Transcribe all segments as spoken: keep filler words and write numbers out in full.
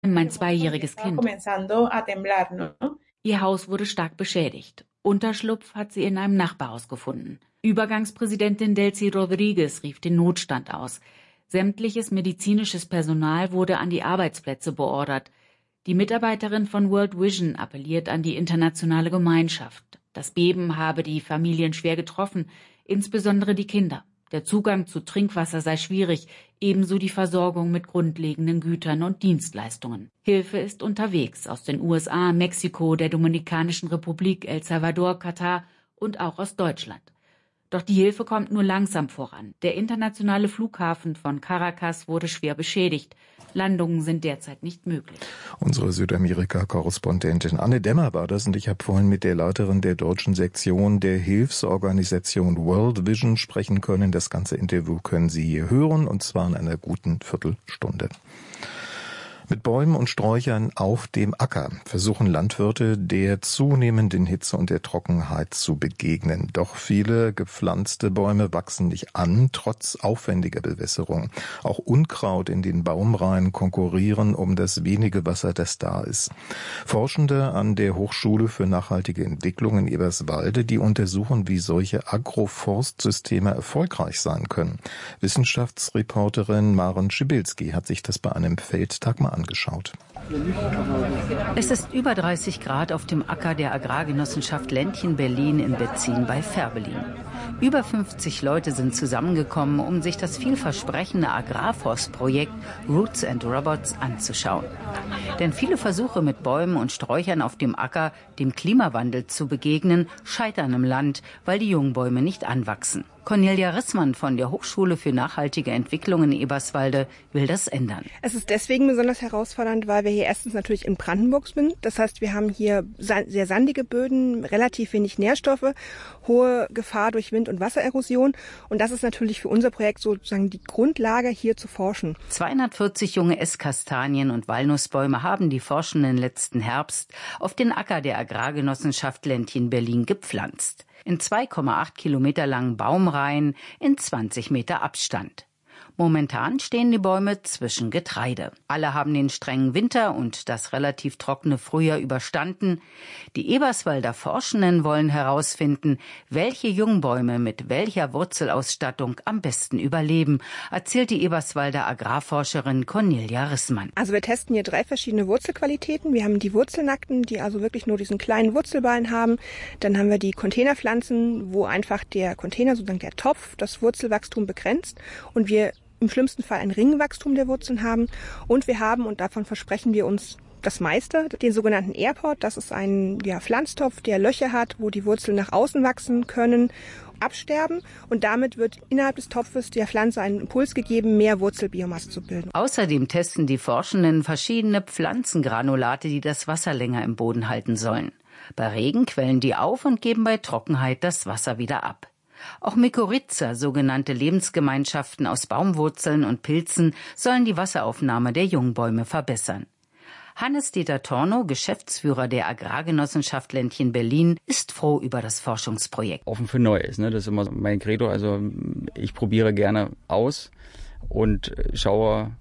mein zweijähriges Kind. Ihr Haus wurde stark beschädigt. Unterschlupf hat sie in einem Nachbarhaus gefunden. Übergangspräsidentin Delcy Rodriguez rief den Notstand aus. Sämtliches medizinisches Personal wurde an die Arbeitsplätze beordert. Die Mitarbeiterin von World Vision appelliert an die internationale Gemeinschaft. Das Beben habe die Familien schwer getroffen, insbesondere die Kinder. Der Zugang zu Trinkwasser sei schwierig, ebenso die Versorgung mit grundlegenden Gütern und Dienstleistungen. Hilfe ist unterwegs aus den U S A, Mexiko, der Dominikanischen Republik, El Salvador, Katar und auch aus Deutschland. Doch die Hilfe kommt nur langsam voran. Der internationale Flughafen von Caracas wurde schwer beschädigt. Landungen sind derzeit nicht möglich. Unsere Südamerika-Korrespondentin Anne Dämmer war das und ich habe vorhin mit der Leiterin der deutschen Sektion der Hilfsorganisation World Vision sprechen können. Das ganze Interview können Sie hören und zwar in einer guten Viertelstunde. Mit Bäumen und Sträuchern auf dem Acker versuchen Landwirte der zunehmenden Hitze und der Trockenheit zu begegnen. Doch viele gepflanzte Bäume wachsen nicht an, trotz aufwendiger Bewässerung. Auch Unkraut in den Baumreihen konkurrieren um das wenige Wasser, das da ist. Forschende an der Hochschule für nachhaltige Entwicklung in Eberswalde, die untersuchen, wie solche Agroforstsysteme erfolgreich sein können. Wissenschaftsreporterin Maren Schibilski hat sich das bei einem Feldtag mal angeschaut. Angeschaut. Es ist über dreißig Grad auf dem Acker der Agrargenossenschaft Ländchen Berlin in Betzin bei Färbelin. Über fünfzig Leute sind zusammengekommen, um sich das vielversprechende Agrarforstprojekt Roots and Robots anzuschauen. Denn viele Versuche mit Bäumen und Sträuchern auf dem Acker, dem Klimawandel zu begegnen, scheitern im Land, weil die Jungbäume nicht anwachsen. Cornelia Rissmann von der Hochschule für nachhaltige Entwicklung in Eberswalde will das ändern. Es ist deswegen besonders herausfordernd, weil wir hier erstens natürlich in Brandenburg sind. Das heißt, wir haben hier sehr sandige Böden, relativ wenig Nährstoffe, hohe Gefahr durch Wind- und Wassererosion. Und das ist natürlich für unser Projekt sozusagen die Grundlage, hier zu forschen. zweihundertvierzig junge Esskastanien- und Walnussbäume haben die Forschenden letzten Herbst auf den Acker der Agrargenossenschaft Ländchen Berlin gepflanzt. In zwei Komma acht Kilometer langen Baumreihen in zwanzig Meter Abstand. Momentan stehen die Bäume zwischen Getreide. Alle haben den strengen Winter und das relativ trockene Frühjahr überstanden. Die Eberswalder Forschenden wollen herausfinden, welche Jungbäume mit welcher Wurzelausstattung am besten überleben, erzählt die Eberswalder Agrarforscherin Cornelia Rissmann. Also wir testen hier drei verschiedene Wurzelqualitäten. Wir haben die Wurzelnackten, die also wirklich nur diesen kleinen Wurzelballen haben. Dann haben wir die Containerpflanzen, wo einfach der Container, sozusagen der Topf, das Wurzelwachstum begrenzt und wir im schlimmsten Fall ein Ringwachstum der Wurzeln haben. Und wir haben, und davon versprechen wir uns das meiste, den sogenannten Airport. Das ist ein ja, Pflanztopf, der Löcher hat, wo die Wurzeln nach außen wachsen können, absterben. Und damit wird innerhalb des Topfes der Pflanze einen Impuls gegeben, mehr Wurzelbiomasse zu bilden. Außerdem testen die Forschenden verschiedene Pflanzengranulate, die das Wasser länger im Boden halten sollen. Bei Regen quellen die auf und geben bei Trockenheit das Wasser wieder ab. Auch Mykorrhiza, sogenannte Lebensgemeinschaften aus Baumwurzeln und Pilzen, sollen die Wasseraufnahme der Jungbäume verbessern. Hannes-Dieter Tornow, Geschäftsführer der Agrargenossenschaft Ländchen Berlin, ist froh über das Forschungsprojekt. Offen für Neues, ne? Das ist immer mein Credo. Also ich probiere gerne aus und schaue,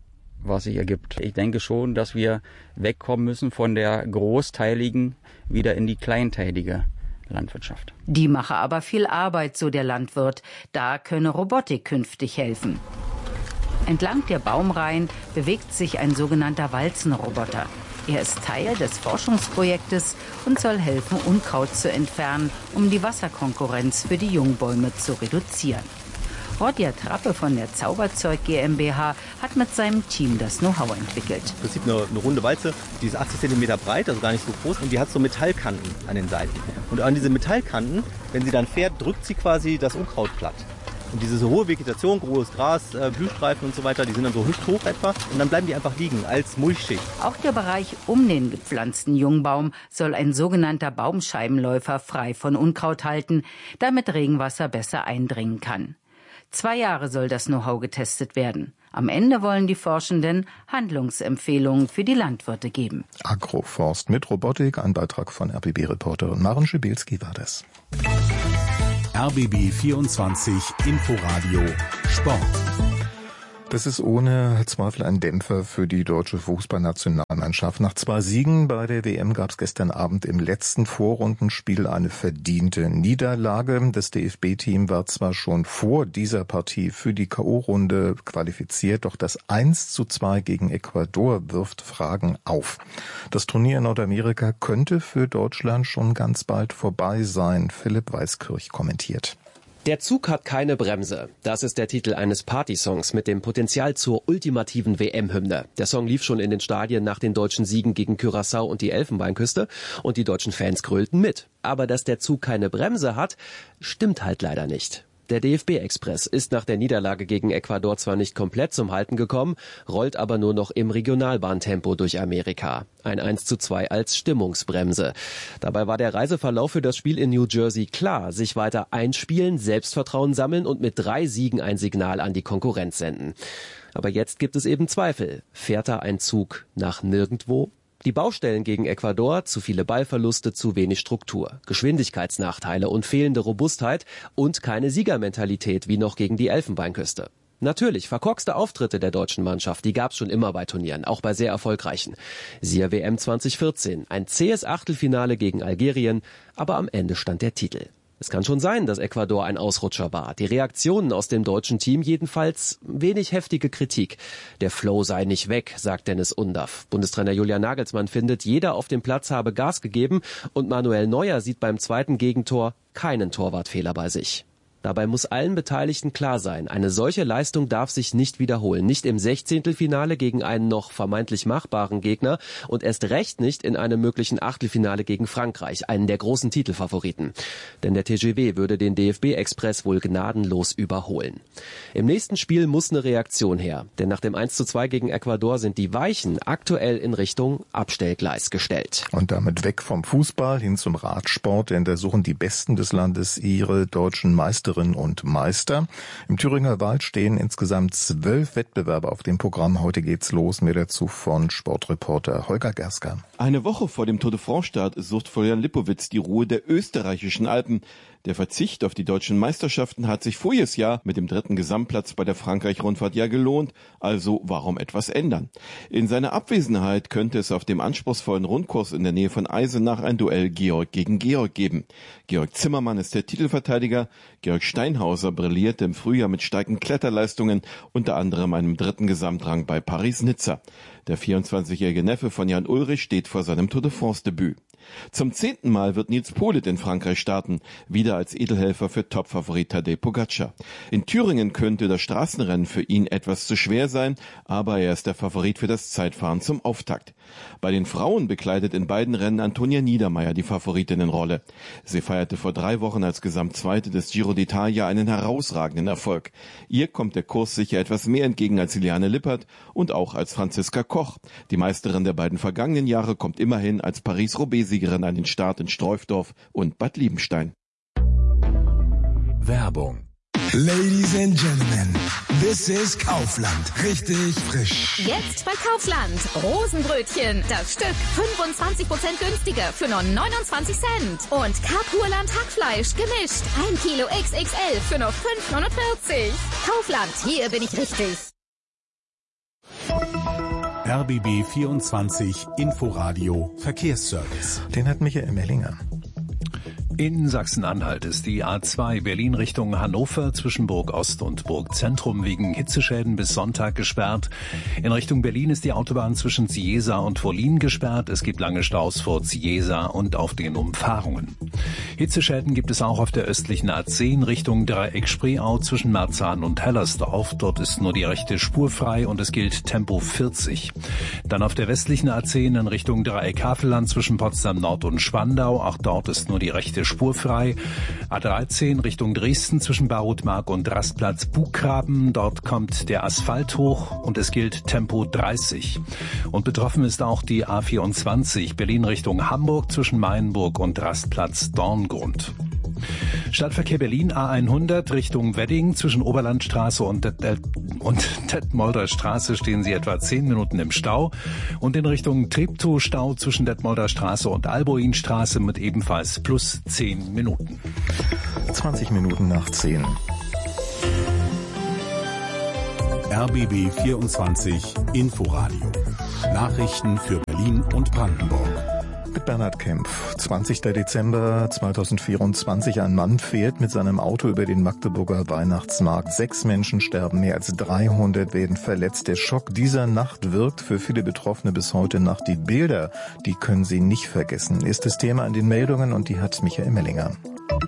was sich ergibt. Ich denke schon, dass wir wegkommen müssen von der großteiligen wieder in die kleinteilige Landwirtschaft. Die mache aber viel Arbeit, so der Landwirt. Da könne Robotik künftig helfen. Entlang der Baumreihen bewegt sich ein sogenannter Walzenroboter. Er ist Teil des Forschungsprojektes und soll helfen, Unkraut zu entfernen, um die Wasserkonkurrenz für die Jungbäume zu reduzieren. Rodja Trappe von der Zauberzeug GmbH hat mit seinem Team das Know-how entwickelt. Im Prinzip eine, eine runde Walze, die ist achtzig Zentimeter breit, also gar nicht so groß, und die hat so Metallkanten an den Seiten. Und an diese Metallkanten, wenn sie dann fährt, drückt sie quasi das Unkraut platt. Und diese so hohe Vegetation, grobes Gras, äh, Blühstreifen und so weiter, die sind dann so hüfthoch etwa und dann bleiben die einfach liegen als Mulchschicht. Auch der Bereich um den gepflanzten Jungbaum soll ein sogenannter Baumscheibenläufer frei von Unkraut halten, damit Regenwasser besser eindringen kann. Zwei Jahre soll das Know-how getestet werden. Am Ende wollen die Forschenden Handlungsempfehlungen für die Landwirte geben. Agroforst mit Robotik, ein Beitrag von R B B-Reporterin Maren Schibilski war das. R B B vierundzwanzig Inforadio Sport. Das ist ohne Zweifel ein Dämpfer für die deutsche Fußballnationalmannschaft. Nach zwei Siegen bei der W M gab es gestern Abend im letzten Vorrundenspiel eine verdiente Niederlage. Das D F B-Team war zwar schon vor dieser Partie für die K O-Runde qualifiziert, doch das eins zu zwei gegen Ecuador wirft Fragen auf. Das Turnier in Nordamerika könnte für Deutschland schon ganz bald vorbei sein. Philipp Weiskirch kommentiert. Der Zug hat keine Bremse. Das ist der Titel eines Partysongs mit dem Potenzial zur ultimativen W M-Hymne. Der Song lief schon in den Stadien nach den deutschen Siegen gegen Curaçao und die Elfenbeinküste und die deutschen Fans grölten mit. Aber dass der Zug keine Bremse hat, stimmt halt leider nicht. Der D F B-Express ist nach der Niederlage gegen Ecuador zwar nicht komplett zum Halten gekommen, rollt aber nur noch im Regionalbahntempo durch Amerika. Ein eins zu zwei als Stimmungsbremse. Dabei war der Reiseverlauf für das Spiel in New Jersey klar. Sich weiter einspielen, Selbstvertrauen sammeln und mit drei Siegen ein Signal an die Konkurrenz senden. Aber jetzt gibt es eben Zweifel. Fährt da ein Zug nach nirgendwo? Die Baustellen gegen Ecuador, zu viele Ballverluste, zu wenig Struktur, Geschwindigkeitsnachteile und fehlende Robustheit und keine Siegermentalität wie noch gegen die Elfenbeinküste. Natürlich, verkorkste Auftritte der deutschen Mannschaft, die gab's schon immer bei Turnieren, auch bei sehr erfolgreichen. Siehe W M zwanzig vierzehn, ein zähes Achtelfinale gegen Algerien, aber am Ende stand der Titel. Es kann schon sein, dass Ecuador ein Ausrutscher war. Die Reaktionen aus dem deutschen Team jedenfalls wenig heftige Kritik. Der Flow sei nicht weg, sagt Dennis Undaff. Bundestrainer Julian Nagelsmann findet, jeder auf dem Platz habe Gas gegeben und Manuel Neuer sieht beim zweiten Gegentor keinen Torwartfehler bei sich. Dabei muss allen Beteiligten klar sein, eine solche Leistung darf sich nicht wiederholen. Nicht im Sechzehntelfinale gegen einen noch vermeintlich machbaren Gegner und erst recht nicht in einem möglichen Achtelfinale gegen Frankreich, einen der großen Titelfavoriten. Denn der T G W würde den D F B-Express wohl gnadenlos überholen. Im nächsten Spiel muss eine Reaktion her, denn nach dem eins zu zwei gegen Ecuador sind die Weichen aktuell in Richtung Abstellgleis gestellt. Und damit weg vom Fußball hin zum Radsport, denn da suchen die Besten des Landes ihre deutschen Meisterinnen und Meister. Im Thüringer Wald stehen insgesamt zwölf Wettbewerbe auf dem Programm. Heute geht's los. Mehr dazu von Sportreporter Holger Gersker. Eine Woche vor dem Tour de France-Start sucht Florian Lipowitz die Ruhe der österreichischen Alpen. Der Verzicht auf die deutschen Meisterschaften hat sich voriges Jahr mit dem dritten Gesamtplatz bei der Frankreich-Rundfahrt ja gelohnt, also warum etwas ändern? In seiner Abwesenheit könnte es auf dem anspruchsvollen Rundkurs in der Nähe von Eisenach ein Duell Georg gegen Georg geben. Georg Zimmermann ist der Titelverteidiger, Georg Steinhauser brillierte im Frühjahr mit starken Kletterleistungen, unter anderem einem dritten Gesamtrang bei Paris-Nizza. Der vierundzwanzigjährige Neffe von Jan Ulrich steht vor seinem Tour de France-Debüt. Zum zehnten Mal wird Nils Politt in Frankreich starten, wieder als Edelhelfer für Topfavorit Tadej Pogacar. In Thüringen könnte das Straßenrennen für ihn etwas zu schwer sein, aber er ist der Favorit für das Zeitfahren zum Auftakt. Bei den Frauen bekleidet in beiden Rennen Antonia Niedermeyer die Favoritinnenrolle. Sie feierte vor drei Wochen als Gesamtzweite des Giro d'Italia einen herausragenden Erfolg. Ihr kommt der Kurs sicher etwas mehr entgegen als Juliane Lippert und auch als Franziska Koch. Die Meisterin der beiden vergangenen Jahre kommt immerhin als Paris-Roubaix-Siegerin an den Start in Streufdorf und Bad Liebenstein. Werbung. Ladies and Gentlemen, this is Kaufland. Richtig frisch. Jetzt bei Kaufland. Rosenbrötchen. Das Stück fünfundzwanzig Prozent günstiger für nur neunundzwanzig Cent. Und Kapurland Hackfleisch gemischt. Ein Kilo X X L für nur fünf neunundvierzig. Kaufland, hier bin ich richtig. R B B vierundzwanzig Inforadio Verkehrsservice. Den hat Michael Mellinger. In Sachsen-Anhalt ist die A zwei Berlin Richtung Hannover zwischen Burg Ost und Burg Zentrum wegen Hitzeschäden bis Sonntag gesperrt. In Richtung Berlin ist die Autobahn zwischen Ziesa und Wollin gesperrt. Es gibt lange Staus vor Ziesa und auf den Umfahrungen. Hitzeschäden gibt es auch auf der östlichen A zehn Richtung Dreieck-Spreeau zwischen Marzahn und Hellersdorf. Dort ist nur die rechte Spur frei und es gilt Tempo vierzig. Dann auf der westlichen A zehn in Richtung Dreieck-Havelland zwischen Potsdam Nord und Spandau. Auch dort ist nur die rechte spurfrei. A dreizehn Richtung Dresden zwischen Barutmark und Rastplatz Buggraben. Dort kommt der Asphalt hoch und es gilt Tempo dreißig. Und betroffen ist auch die A vierundzwanzig Berlin Richtung Hamburg zwischen Mayenburg und Rastplatz Dorngrund. Stadtverkehr Berlin A hundert Richtung Wedding zwischen Oberlandstraße und, Det- und Detmolder Straße stehen Sie etwa zehn Minuten im Stau und in Richtung Treptow Stau zwischen Detmolder Straße und Alboinstraße mit ebenfalls plus zehn Minuten. zwanzig Minuten nach zehn. R B B vierundzwanzig Inforadio. Nachrichten für Berlin und Brandenburg. Mit Bernhard Kempf. zwanzigster Dezember zweitausendvierundzwanzig. Ein Mann fährt mit seinem Auto über den Magdeburger Weihnachtsmarkt. Sechs Menschen sterben, mehr als dreihundert werden verletzt. Der Schock dieser Nacht wirkt für viele Betroffene bis heute nach. Die Bilder, die können sie nicht vergessen, ist das Thema in den Meldungen und die hat Michael Mellinger.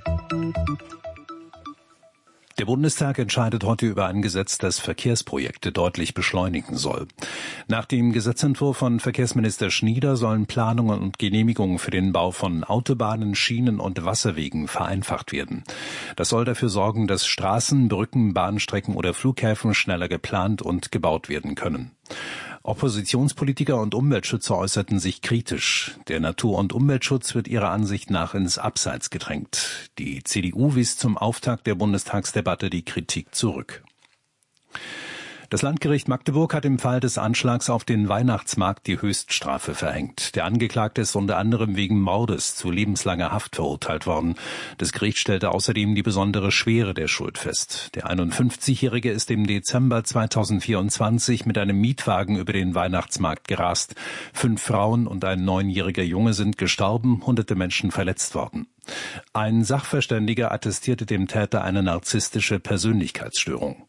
Der Bundestag entscheidet heute über ein Gesetz, das Verkehrsprojekte deutlich beschleunigen soll. Nach dem Gesetzentwurf von Verkehrsminister Schnieder sollen Planungen und Genehmigungen für den Bau von Autobahnen, Schienen und Wasserwegen vereinfacht werden. Das soll dafür sorgen, dass Straßen, Brücken, Bahnstrecken oder Flughäfen schneller geplant und gebaut werden können. Oppositionspolitiker und Umweltschützer äußerten sich kritisch. Der Natur- und Umweltschutz wird ihrer Ansicht nach ins Abseits gedrängt. Die C D U wies zum Auftakt der Bundestagsdebatte die Kritik zurück. Das Landgericht Magdeburg hat im Fall des Anschlags auf den Weihnachtsmarkt die Höchststrafe verhängt. Der Angeklagte ist unter anderem wegen Mordes zu lebenslanger Haft verurteilt worden. Das Gericht stellte außerdem die besondere Schwere der Schuld fest. Der einundfünfzigjährige ist im Dezember zweitausendvierundzwanzig mit einem Mietwagen über den Weihnachtsmarkt gerast. Fünf Frauen und ein neunjähriger Junge sind gestorben, hunderte Menschen verletzt worden. Ein Sachverständiger attestierte dem Täter eine narzisstische Persönlichkeitsstörung.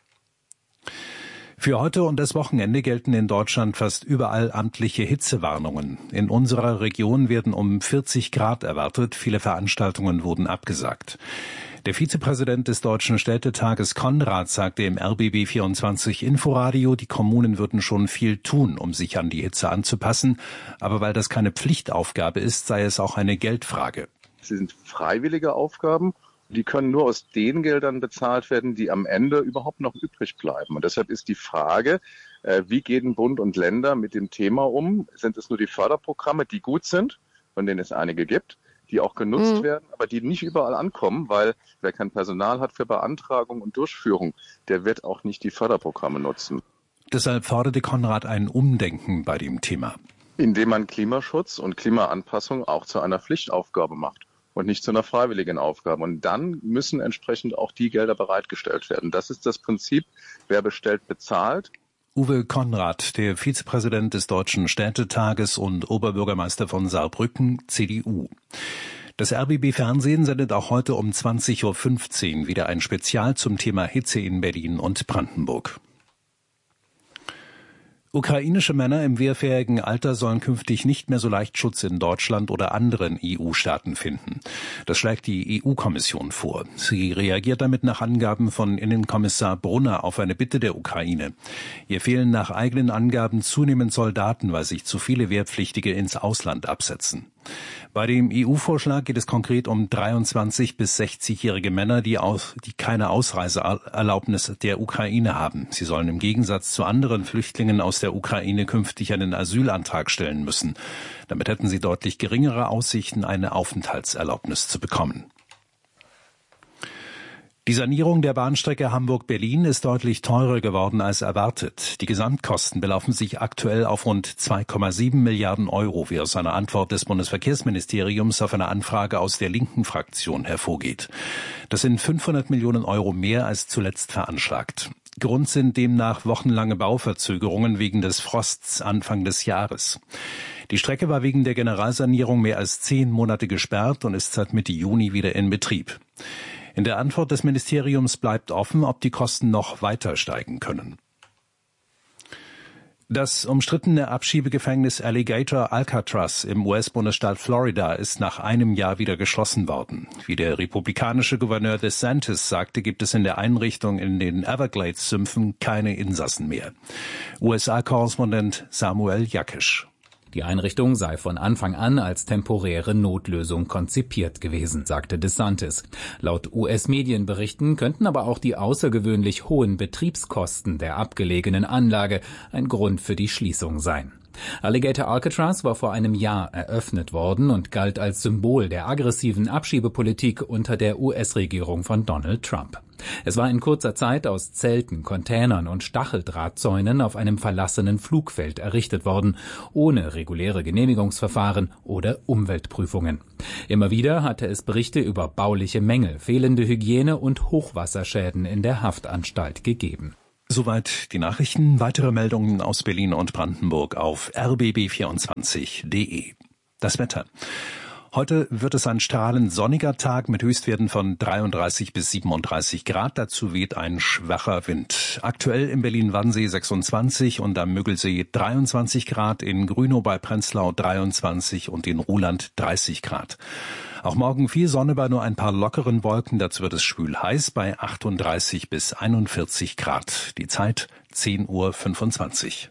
Für heute und das Wochenende gelten in Deutschland fast überall amtliche Hitzewarnungen. In unserer Region werden um vierzig Grad erwartet. Viele Veranstaltungen wurden abgesagt. Der Vizepräsident des Deutschen Städtetages Konrad sagte im R B B vierundzwanzig Inforadio, die Kommunen würden schon viel tun, um sich an die Hitze anzupassen. Aber weil das keine Pflichtaufgabe ist, sei es auch eine Geldfrage. Sie sind freiwillige Aufgaben. Die können nur aus den Geldern bezahlt werden, die am Ende überhaupt noch übrig bleiben. Und deshalb ist die Frage, wie gehen Bund und Länder mit dem Thema um? Sind es nur die Förderprogramme, die gut sind, von denen es einige gibt, die auch genutzt mhm. werden, aber die nicht überall ankommen, weil wer kein Personal hat für Beantragung und Durchführung, der wird auch nicht die Förderprogramme nutzen. Deshalb forderte Konrad ein Umdenken bei dem Thema. Indem man Klimaschutz und Klimaanpassung auch zu einer Pflichtaufgabe macht und nicht zu einer freiwilligen Aufgabe. Und dann müssen entsprechend auch die Gelder bereitgestellt werden. Das ist das Prinzip, wer bestellt, bezahlt. Uwe Konrad, der Vizepräsident des Deutschen Städtetages und Oberbürgermeister von Saarbrücken, C D U. Das R B B Fernsehen sendet auch heute um zwanzig Uhr fünfzehn wieder ein Spezial zum Thema Hitze in Berlin und Brandenburg. Ukrainische Männer im wehrfähigen Alter sollen künftig nicht mehr so leicht Schutz in Deutschland oder anderen E U-Staaten finden. Das schlägt die E U-Kommission vor. Sie reagiert damit nach Angaben von Innenkommissar Brunner auf eine Bitte der Ukraine. Ihr fehlen nach eigenen Angaben zunehmend Soldaten, weil sich zu viele Wehrpflichtige ins Ausland absetzen. Bei dem E U-Vorschlag geht es konkret um dreiundzwanzig- bis sechzigjährige Männer, die, aus, die keine Ausreiseerlaubnis der Ukraine haben. Sie sollen im Gegensatz zu anderen Flüchtlingen aus der Ukraine künftig einen Asylantrag stellen müssen. Damit hätten sie deutlich geringere Aussichten, eine Aufenthaltserlaubnis zu bekommen. Die Sanierung der Bahnstrecke Hamburg-Berlin ist deutlich teurer geworden als erwartet. Die Gesamtkosten belaufen sich aktuell auf rund zwei Komma sieben Milliarden Euro, wie aus einer Antwort des Bundesverkehrsministeriums auf eine Anfrage aus der linken Fraktion hervorgeht. Das sind fünfhundert Millionen Euro mehr als zuletzt veranschlagt. Grund sind demnach wochenlange Bauverzögerungen wegen des Frosts Anfang des Jahres. Die Strecke war wegen der Generalsanierung mehr als zehn Monate gesperrt und ist seit Mitte Juni wieder in Betrieb. In der Antwort des Ministeriums bleibt offen, ob die Kosten noch weiter steigen können. Das umstrittene Abschiebegefängnis Alligator Alcatraz im U S-Bundesstaat Florida ist nach einem Jahr wieder geschlossen worden. Wie der republikanische Gouverneur DeSantis sagte, gibt es in der Einrichtung in den Everglades-Sümpfen keine Insassen mehr. U S A-Korrespondent Samuel Jakisch. Die Einrichtung sei von Anfang an als temporäre Notlösung konzipiert gewesen, sagte DeSantis. Laut U S-Medienberichten könnten aber auch die außergewöhnlich hohen Betriebskosten der abgelegenen Anlage ein Grund für die Schließung sein. Alligator Alcatraz war vor einem Jahr eröffnet worden und galt als Symbol der aggressiven Abschiebepolitik unter der U S-Regierung von Donald Trump. Es war in kurzer Zeit aus Zelten, Containern und Stacheldrahtzäunen auf einem verlassenen Flugfeld errichtet worden, ohne reguläre Genehmigungsverfahren oder Umweltprüfungen. Immer wieder hatte es Berichte über bauliche Mängel, fehlende Hygiene und Hochwasserschäden in der Haftanstalt gegeben. Soweit die Nachrichten. Weitere Meldungen aus Berlin und Brandenburg auf r b b vierundzwanzig punkt d e. Das Wetter. Heute wird es ein strahlend sonniger Tag mit Höchstwerten von dreiunddreißig bis siebenunddreißig Grad. Dazu weht ein schwacher Wind. Aktuell in Berlin-Wannsee sechsundzwanzig und am Müggelsee dreiundzwanzig Grad, in Grünow bei Prenzlau dreiundzwanzig und in Ruhland dreißig Grad. Auch morgen viel Sonne bei nur ein paar lockeren Wolken. Dazu wird es schwül heiß bei achtunddreißig bis einundvierzig Grad. Die Zeit zehn Uhr fünfundzwanzig.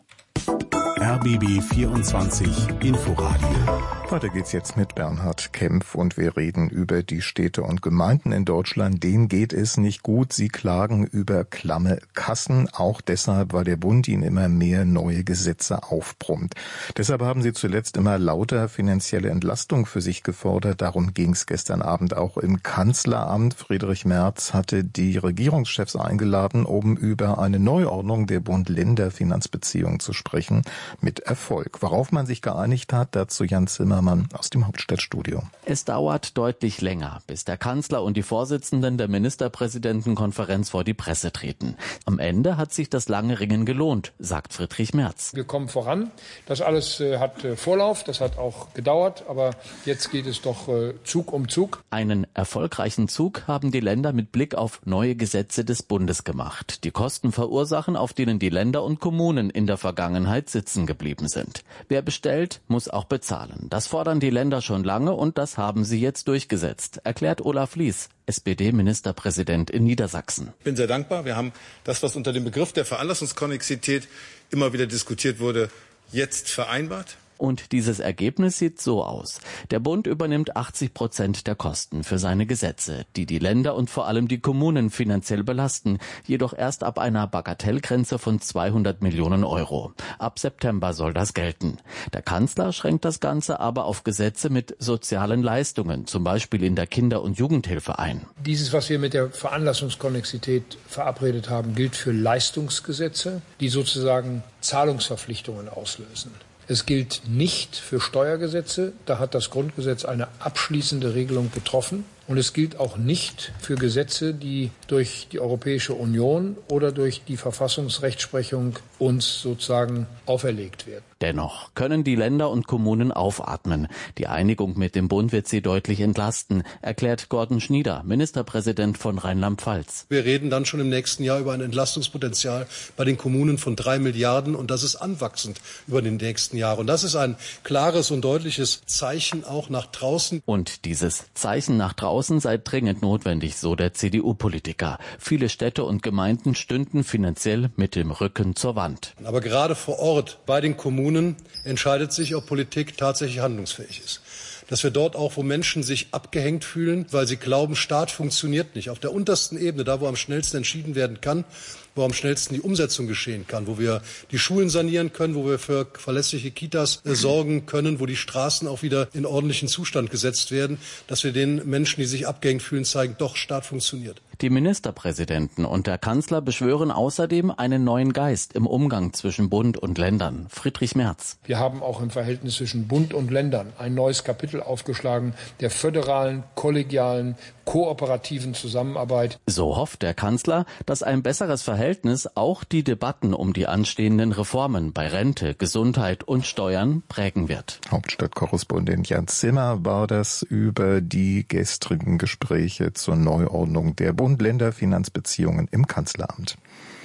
R B B vierundzwanzig Inforadio. Weiter geht's jetzt mit Bernhard Kempf und wir reden über die Städte und Gemeinden in Deutschland. Denen geht es nicht gut. Sie klagen über klamme Kassen, auch deshalb, weil der Bund ihnen immer mehr neue Gesetze aufbrummt. Deshalb haben sie zuletzt immer lauter finanzielle Entlastung für sich gefordert. Darum ging's gestern Abend auch im Kanzleramt. Friedrich Merz hatte die Regierungschefs eingeladen, um über eine Neuordnung der Bund-Länder-Finanzbeziehungen zu sprechen. Mit Erfolg. Worauf man sich geeinigt hat, dazu Jan Zimmermann aus dem Hauptstadtstudio. Es dauert deutlich länger, bis der Kanzler und die Vorsitzenden der Ministerpräsidentenkonferenz vor die Presse treten. Am Ende hat sich das lange Ringen gelohnt, sagt Friedrich Merz. Wir kommen voran. Das alles äh, hat äh, Vorlauf, das hat auch gedauert, aber jetzt geht es doch äh, Zug um Zug. Einen erfolgreichen Zug haben die Länder mit Blick auf neue Gesetze des Bundes gemacht, die Kosten verursachen, auf denen die Länder und Kommunen in der Vergangenheit sitzen geblieben sind. Wer bestellt, muss auch bezahlen. Das fordern die Länder schon lange und das haben sie jetzt durchgesetzt, erklärt Olaf Lies, S P D-Ministerpräsident in Niedersachsen. Ich bin sehr dankbar. Wir haben das, was unter dem Begriff der Veranlassungskonnexität immer wieder diskutiert wurde, jetzt vereinbart. Und dieses Ergebnis sieht so aus. Der Bund übernimmt achtzig Prozent der Kosten für seine Gesetze, die die Länder und vor allem die Kommunen finanziell belasten, jedoch erst ab einer Bagatellgrenze von zweihundert Millionen Euro. Ab September soll das gelten. Der Kanzler schränkt das Ganze aber auf Gesetze mit sozialen Leistungen, zum Beispiel in der Kinder- und Jugendhilfe ein. Dieses, was wir mit der Veranlassungskonnexität verabredet haben, gilt für Leistungsgesetze, die sozusagen Zahlungsverpflichtungen auslösen. Es gilt nicht für Steuergesetze, da hat das Grundgesetz eine abschließende Regelung getroffen. Und es gilt auch nicht für Gesetze, die durch die Europäische Union oder durch die Verfassungsrechtsprechung uns sozusagen auferlegt werden. Dennoch können die Länder und Kommunen aufatmen. Die Einigung mit dem Bund wird sie deutlich entlasten, erklärt Gordon Schnieder, Ministerpräsident von Rheinland-Pfalz. Wir reden dann schon im nächsten Jahr über ein Entlastungspotenzial bei den Kommunen von drei Milliarden und das ist anwachsend über den nächsten Jahren. Und das ist ein klares und deutliches Zeichen auch nach draußen. Und dieses Zeichen nach draußen Außen sei dringend notwendig, so der C D U-Politiker. Viele Städte und Gemeinden stünden finanziell mit dem Rücken zur Wand. Aber gerade vor Ort bei den Kommunen entscheidet sich, ob Politik tatsächlich handlungsfähig ist. Dass wir dort auch, wo Menschen sich abgehängt fühlen, weil sie glauben, Staat funktioniert nicht, auf der untersten Ebene, da wo am schnellsten entschieden werden kann, wo am schnellsten die Umsetzung geschehen kann, wo wir die Schulen sanieren können, wo wir für verlässliche Kitas äh, sorgen können, wo die Straßen auch wieder in ordentlichen Zustand gesetzt werden, dass wir den Menschen, die sich abgehängt fühlen, zeigen, doch, Staat funktioniert. Die Ministerpräsidenten und der Kanzler beschwören außerdem einen neuen Geist im Umgang zwischen Bund und Ländern. Friedrich Merz. Wir haben auch im Verhältnis zwischen Bund und Ländern ein neues Kapitel aufgeschlagen, der föderalen, kollegialen, kooperativen Zusammenarbeit. So hofft der Kanzler, dass ein besseres Verhältnis auch die Debatten um die anstehenden Reformen bei Rente, Gesundheit und Steuern prägen wird. Hauptstadtkorrespondent Jan Zimmer war das über die gestrigen Gespräche zur Neuordnung der Bund-Länder-Finanzbeziehungen im Kanzleramt.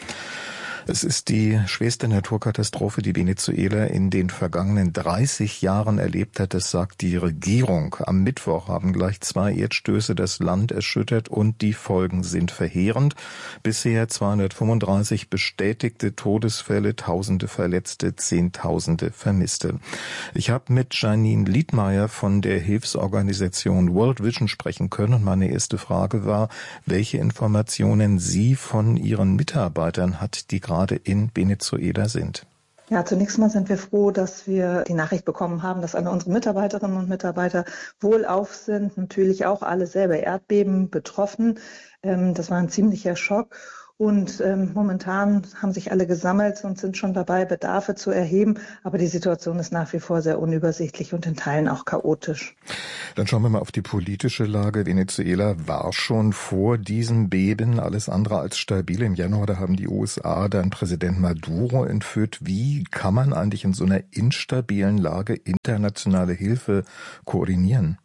Es ist die schwerste Naturkatastrophe, die Venezuela in den vergangenen dreißig Jahren erlebt hat. Das sagt die Regierung. Am Mittwoch haben gleich zwei Erdstöße das Land erschüttert und die Folgen sind verheerend. Bisher zweihundertfünfunddreißig bestätigte Todesfälle, Tausende Verletzte, Zehntausende Vermisste. Ich habe mit Janine Liedmeier von der Hilfsorganisation World Vision sprechen können und meine erste Frage war, welche Informationen sie von ihren Mitarbeitern hat, die gerade in Venezuela sind. Ja, zunächst mal sind wir froh, dass wir die Nachricht bekommen haben, dass alle unsere Mitarbeiterinnen und Mitarbeiter wohlauf sind. Natürlich auch alle selber Erdbeben betroffen. Das war ein ziemlicher Schock. Und ähm, momentan haben sich alle gesammelt und sind schon dabei, Bedarfe zu erheben. Aber die Situation ist nach wie vor sehr unübersichtlich und in Teilen auch chaotisch. Dann schauen wir mal auf die politische Lage. Venezuela war schon vor diesem Beben alles andere als stabil. Im Januar, da haben die U S A dann Präsident Maduro entführt. Wie kann man eigentlich in so einer instabilen Lage internationale Hilfe koordinieren?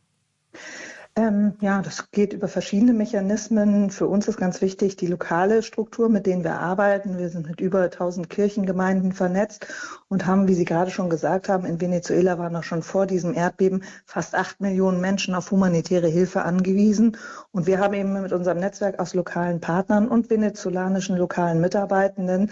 Ähm, ja, das geht über verschiedene Mechanismen. Für uns ist ganz wichtig die lokale Struktur, mit denen wir arbeiten. Wir sind mit über tausend Kirchengemeinden vernetzt und haben, wie Sie gerade schon gesagt haben, in Venezuela waren noch schon vor diesem Erdbeben fast acht Millionen Menschen auf humanitäre Hilfe angewiesen. Und wir haben eben mit unserem Netzwerk aus lokalen Partnern und venezolanischen lokalen Mitarbeitenden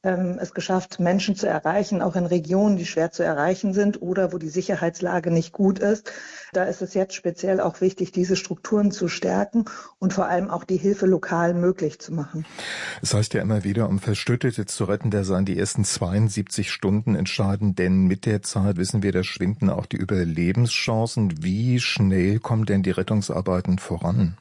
es geschafft, Menschen zu erreichen, auch in Regionen, die schwer zu erreichen sind oder wo die Sicherheitslage nicht gut ist. Da ist es jetzt speziell auch wichtig, diese Strukturen zu stärken und vor allem auch die Hilfe lokal möglich zu machen. Es heißt ja immer wieder, um Verstüttete zu retten, da seien die ersten zweiundsiebzig Stunden entscheidend, denn mit der Zeit wissen wir, da schwinden auch die Überlebenschancen. Wie schnell kommen denn die Rettungsarbeiten voran?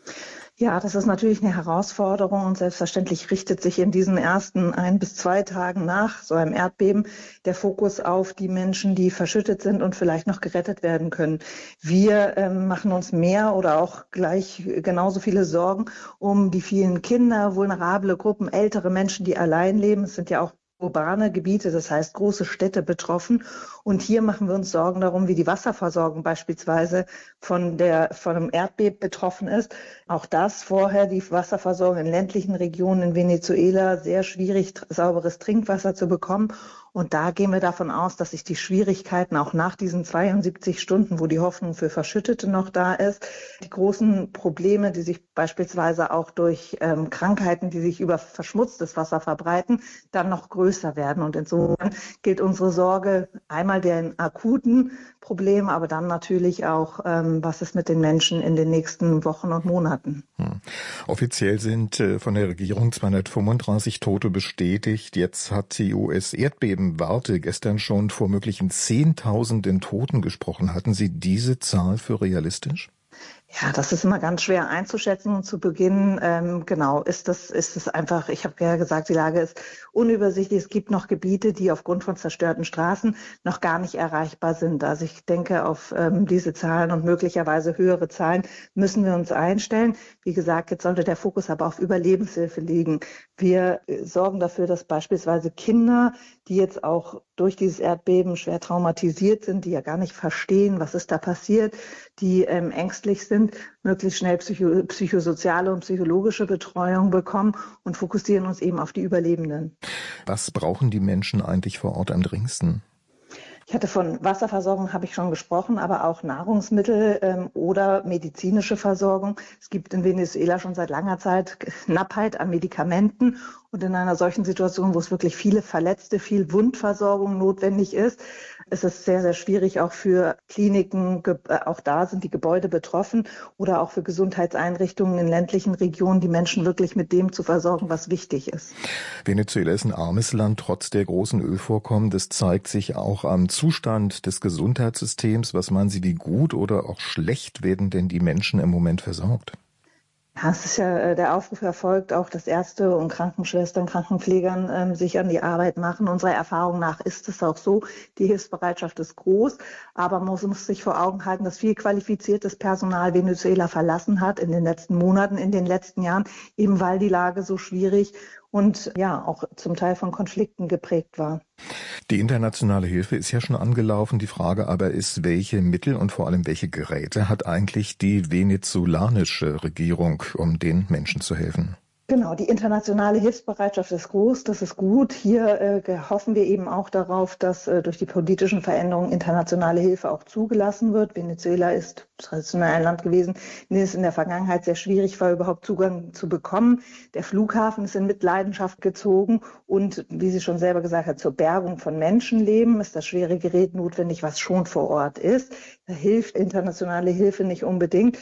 Ja, das ist natürlich eine Herausforderung und selbstverständlich richtet sich in diesen ersten ein bis zwei Tagen nach so einem Erdbeben der Fokus auf die Menschen, die verschüttet sind und vielleicht noch gerettet werden können. Wir ähm, machen uns mehr oder auch gleich genauso viele Sorgen um die vielen Kinder, vulnerable Gruppen, ältere Menschen, die allein leben. Es sind ja auch urbane Gebiete, das heißt große Städte betroffen. Und hier machen wir uns Sorgen darum, wie die Wasserversorgung beispielsweise von der von einem Erdbeben betroffen ist. Auch das vorher, die Wasserversorgung in ländlichen Regionen in Venezuela, sehr schwierig, sauberes Trinkwasser zu bekommen. Und da gehen wir davon aus, dass sich die Schwierigkeiten auch nach diesen zweiundsiebzig Stunden, wo die Hoffnung für Verschüttete noch da ist, die großen Probleme, die sich beispielsweise auch durch ähm, Krankheiten, die sich über verschmutztes Wasser verbreiten, dann noch größer werden. Und insofern gilt unsere Sorge einmal den akuten Problemen, aber dann natürlich auch, ähm, was ist mit den Menschen in den nächsten Wochen und Monaten. Hm. Offiziell sind äh, von der Regierung zweihundertfünfunddreißig Tote bestätigt. Jetzt hat die U S-Erdbebenwarte gestern schon vor möglichen Zehntausenden Toten gesprochen. Hatten Sie diese Zahl für realistisch? Ja, das ist immer ganz schwer einzuschätzen und zu Beginn, ähm, genau, ist das, ist es einfach, ich habe ja gesagt, die Lage ist unübersichtlich. Es gibt noch Gebiete, die aufgrund von zerstörten Straßen noch gar nicht erreichbar sind. Also ich denke, auf ähm, diese Zahlen und möglicherweise höhere Zahlen müssen wir uns einstellen. Wie gesagt, jetzt sollte der Fokus aber auf Überlebenshilfe liegen. Wir äh, sorgen dafür, dass beispielsweise Kinder, die jetzt auch durch dieses Erdbeben schwer traumatisiert sind, die ja gar nicht verstehen, was ist da passiert, die ähm, ängstlich sind, möglichst schnell psycho- psychosoziale und psychologische Betreuung bekommen und fokussieren uns eben auf die Überlebenden. Was brauchen die Menschen eigentlich vor Ort am dringendsten? Ich hatte von Wasserversorgung, habe ich schon gesprochen, aber auch Nahrungsmittel ähm, oder medizinische Versorgung. Es gibt in Venezuela schon seit langer Zeit Knappheit an Medikamenten. Und in einer solchen Situation, wo es wirklich viele Verletzte, viel Wundversorgung notwendig ist, ist es sehr, sehr schwierig auch für Kliniken, auch da sind die Gebäude betroffen, oder auch für Gesundheitseinrichtungen in ländlichen Regionen, die Menschen wirklich mit dem zu versorgen, was wichtig ist. Venezuela ist ein armes Land, trotz der großen Ölvorkommen. Das zeigt sich auch am Zustand des Gesundheitssystems. Was meinen Sie, wie gut oder auch schlecht werden denn die Menschen im Moment versorgt? Ja, es ist ja, äh, der Aufruf erfolgt auch, dass Ärzte und Krankenschwestern, Krankenpflegern ähm, sich an die Arbeit machen. Unserer Erfahrung nach ist es auch so. Die Hilfsbereitschaft ist groß, aber man muss sich vor Augen halten, dass viel qualifiziertes Personal Venezuela verlassen hat in den letzten Monaten, in den letzten Jahren, eben weil die Lage so schwierig und ja auch zum Teil von Konflikten geprägt war. Die internationale Hilfe ist ja schon angelaufen. Die Frage aber ist, welche Mittel und vor allem welche Geräte hat eigentlich die venezolanische Regierung, um den Menschen zu helfen? Genau, die internationale Hilfsbereitschaft ist groß, das ist gut. Hier äh, hoffen wir eben auch darauf, dass äh, durch die politischen Veränderungen internationale Hilfe auch zugelassen wird. Venezuela ist traditionell ein Land gewesen, in dem es in der Vergangenheit sehr schwierig war, überhaupt Zugang zu bekommen. Der Flughafen ist in Mitleidenschaft gezogen und, wie sie schon selber gesagt hat, zur Bergung von Menschenleben ist das schwere Gerät notwendig, was schon vor Ort ist. Da hilft internationale Hilfe nicht unbedingt.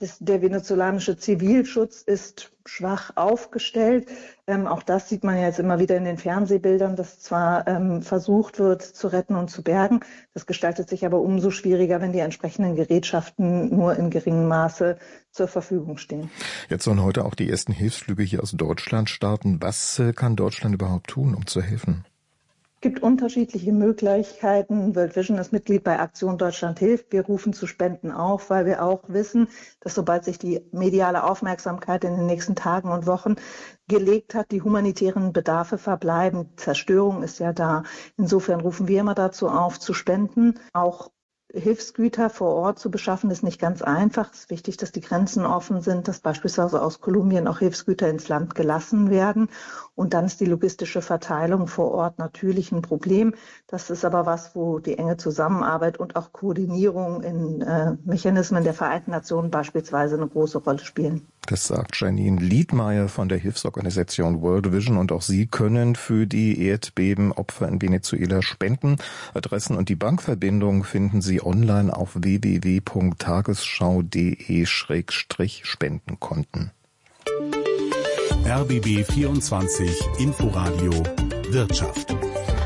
Der venezolanische Zivilschutz ist schwach aufgestellt. Ähm, auch das sieht man ja jetzt immer wieder in den Fernsehbildern, dass zwar ähm, versucht wird zu retten und zu bergen. Das gestaltet sich aber umso schwieriger, wenn die entsprechenden Gerätschaften nur in geringem Maße zur Verfügung stehen. Jetzt sollen heute auch die ersten Hilfsflüge hier aus Deutschland starten. Was äh, kann Deutschland überhaupt tun, um zu helfen? Es gibt unterschiedliche Möglichkeiten. World Vision ist Mitglied bei Aktion Deutschland hilft. Wir rufen zu Spenden auf, weil wir auch wissen, dass sobald sich die mediale Aufmerksamkeit in den nächsten Tagen und Wochen gelegt hat, die humanitären Bedarfe verbleiben. Zerstörung ist ja da. Insofern rufen wir immer dazu auf, zu spenden. Auch Hilfsgüter vor Ort zu beschaffen, ist nicht ganz einfach. Es ist wichtig, dass die Grenzen offen sind, dass beispielsweise aus Kolumbien auch Hilfsgüter ins Land gelassen werden. Und dann ist die logistische Verteilung vor Ort natürlich ein Problem. Das ist aber was, wo die enge Zusammenarbeit und auch Koordinierung in äh, Mechanismen der Vereinten Nationen beispielsweise eine große Rolle spielen. Das sagt Janine Liedmeier von der Hilfsorganisation World Vision, und auch Sie können für die Erdbebenopfer in Venezuela spenden. Adressen und die Bankverbindung finden Sie online auf w w w punkt tagesschau punkt de Schrägstrich Spendenkonten. R B B vierundzwanzig Inforadio Wirtschaft.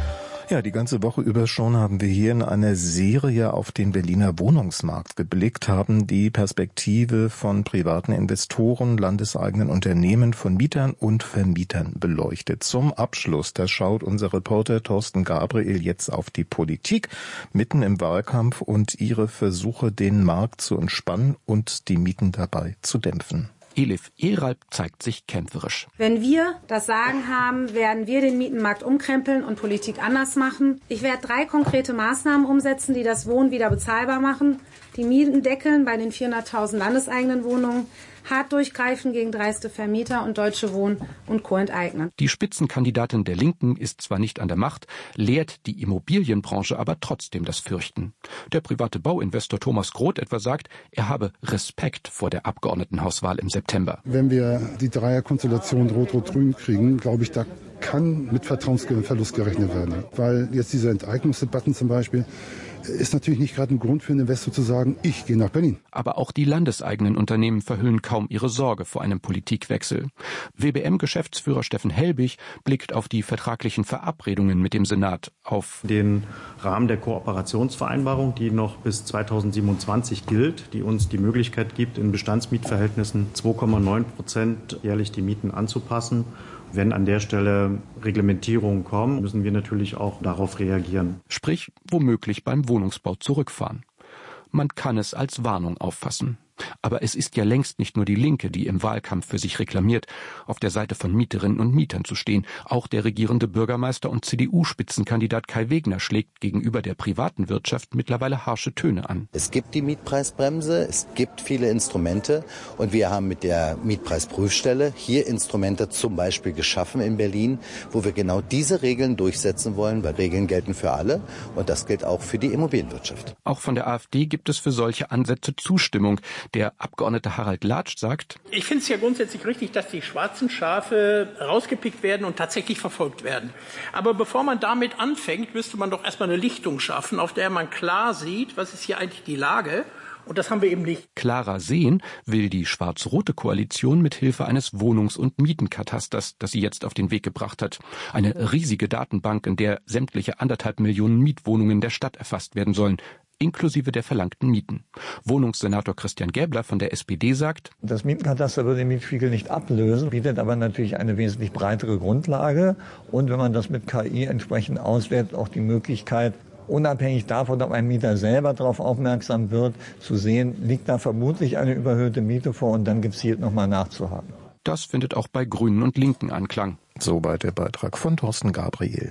Ja, die ganze Woche über schon haben wir hier in einer Serie auf den Berliner Wohnungsmarkt geblickt, haben die Perspektive von privaten Investoren, landeseigenen Unternehmen, von Mietern und Vermietern beleuchtet. Zum Abschluss, da schaut unser Reporter Thorsten Gabriel jetzt auf die Politik, mitten im Wahlkampf, und ihre Versuche, den Markt zu entspannen und die Mieten dabei zu dämpfen. Elif Eralp zeigt sich kämpferisch. Wenn wir das Sagen haben, werden wir den Mietenmarkt umkrempeln und Politik anders machen. Ich werde drei konkrete Maßnahmen umsetzen, die das Wohnen wieder bezahlbar machen. Die Mieten deckeln bei den vierhunderttausend landeseigenen Wohnungen, hart durchgreifen gegen dreiste Vermieter und Deutsche Wohnen und Co. enteignen. Die Spitzenkandidatin der Linken ist zwar nicht an der Macht, lehrt die Immobilienbranche aber trotzdem das Fürchten. Der private Bauinvestor Thomas Groth etwa sagt, er habe Respekt vor der Abgeordnetenhauswahl im September. Wenn wir die Dreierkonstellation Rot-Rot-Grün kriegen, glaube ich, da kann mit Vertrauensverlust gerechnet werden. Weil jetzt diese Enteignungsdebatten zum Beispiel ist natürlich nicht gerade ein Grund für einen Investor zu sagen, ich gehe nach Berlin. Aber auch die landeseigenen Unternehmen verhüllen kaum ihre Sorge vor einem Politikwechsel. W B M-Geschäftsführer Steffen Helbig blickt auf die vertraglichen Verabredungen mit dem Senat, auf den Rahmen der Kooperationsvereinbarung, die noch bis zweitausendsiebenundzwanzig gilt, die uns die Möglichkeit gibt, in Bestandsmietverhältnissen zwei Komma neun Prozent jährlich die Mieten anzupassen. Wenn an der Stelle Reglementierungen kommen, müssen wir natürlich auch darauf reagieren. Sprich, womöglich beim Wohnungsbau zurückfahren. Man kann es als Warnung auffassen. Aber es ist ja längst nicht nur die Linke, die im Wahlkampf für sich reklamiert, auf der Seite von Mieterinnen und Mietern zu stehen. Auch der regierende Bürgermeister und C D U-Spitzenkandidat Kai Wegner schlägt gegenüber der privaten Wirtschaft mittlerweile harsche Töne an. Es gibt die Mietpreisbremse, es gibt viele Instrumente, und wir haben mit der Mietpreisprüfstelle hier Instrumente zum Beispiel geschaffen in Berlin, wo wir genau diese Regeln durchsetzen wollen, weil Regeln gelten für alle, und das gilt auch für die Immobilienwirtschaft. Auch von der AfD gibt es für solche Ansätze Zustimmung. Der Abgeordnete Harald Latsch sagt: Ich finde es ja grundsätzlich richtig, dass die schwarzen Schafe rausgepickt werden und tatsächlich verfolgt werden. Aber bevor man damit anfängt, müsste man doch erstmal eine Lichtung schaffen, auf der man klar sieht, was ist hier eigentlich die Lage. Und das haben wir eben nicht. Klarer sehen will die schwarz-rote Koalition mit Hilfe eines Wohnungs- und Mietenkatasters, das sie jetzt auf den Weg gebracht hat. Eine riesige Datenbank, in der sämtliche anderthalb Millionen Mietwohnungen der Stadt erfasst werden sollen, inklusive der verlangten Mieten. Wohnungssenator Christian Gäbler von der S P D sagt: Das Mietenkataster würde den Mietspiegel nicht ablösen, bietet aber natürlich eine wesentlich breitere Grundlage. Und wenn man das mit K I entsprechend auswertet, auch die Möglichkeit, unabhängig davon, ob ein Mieter selber darauf aufmerksam wird, zu sehen, liegt da vermutlich eine überhöhte Miete vor, und dann gezielt nochmal nachzuhaken. Das findet auch bei Grünen und Linken Anklang. Soweit der Beitrag von Thorsten Gabriel.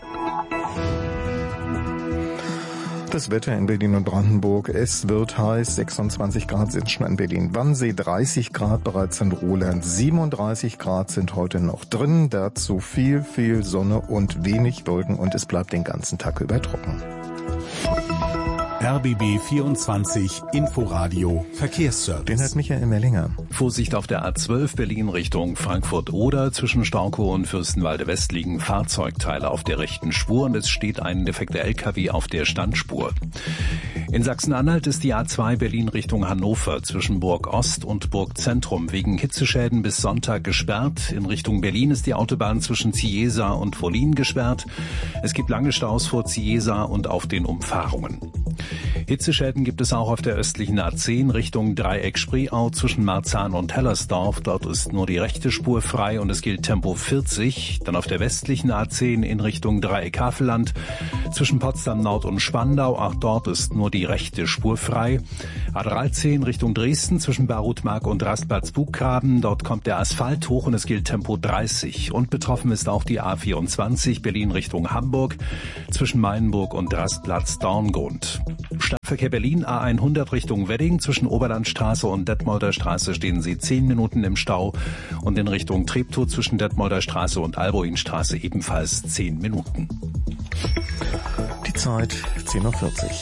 Das Wetter in Berlin und Brandenburg. Es wird heiß. sechsundzwanzig Grad sind schon in Berlin-Wannsee, dreißig Grad bereits in Roland, siebenunddreißig Grad sind heute noch drin. Dazu viel, viel Sonne und wenig Wolken, und es bleibt den ganzen Tag über trocken. R B B vierundzwanzig Inforadio Verkehrsservice. Den hat Michael Mellinger. Vorsicht auf der A zwölf Berlin Richtung Frankfurt-Oder. Zwischen Staukow und Fürstenwalde West liegen Fahrzeugteile auf der rechten Spur und es steht ein defekter L K W auf der Standspur. In Sachsen-Anhalt ist die A zwei Berlin Richtung Hannover zwischen Burg Ost und Burg Zentrum wegen Hitzeschäden bis Sonntag gesperrt. In Richtung Berlin ist die Autobahn zwischen Ziesa und Wollin gesperrt. Es gibt lange Staus vor Ziesa und auf den Umfahrungen. Hitzeschäden gibt es auch auf der östlichen A zehn Richtung Dreieck-Spreeau zwischen Marzahn und Hellersdorf. Dort ist nur die rechte Spur frei und es gilt Tempo vierzig. Dann auf der westlichen A zehn in Richtung Dreieck-Havelland zwischen Potsdam Nord und Spandau. Auch dort ist nur die rechte Spur frei. A dreizehn Richtung Dresden zwischen Barutmark und Rastplatz-Buggraben. Dort kommt der Asphalt hoch und es gilt Tempo dreißig. Und betroffen ist auch die A vierundzwanzig Berlin Richtung Hamburg zwischen Mainburg und Rastplatz-Dorngrund. Stadtverkehr Berlin A hundert Richtung Wedding zwischen Oberlandstraße und Detmolder Straße stehen Sie zehn Minuten im Stau und in Richtung Treptow zwischen Detmolder Straße und Alboinstraße ebenfalls zehn Minuten. Die Zeit zehn Uhr vierzig.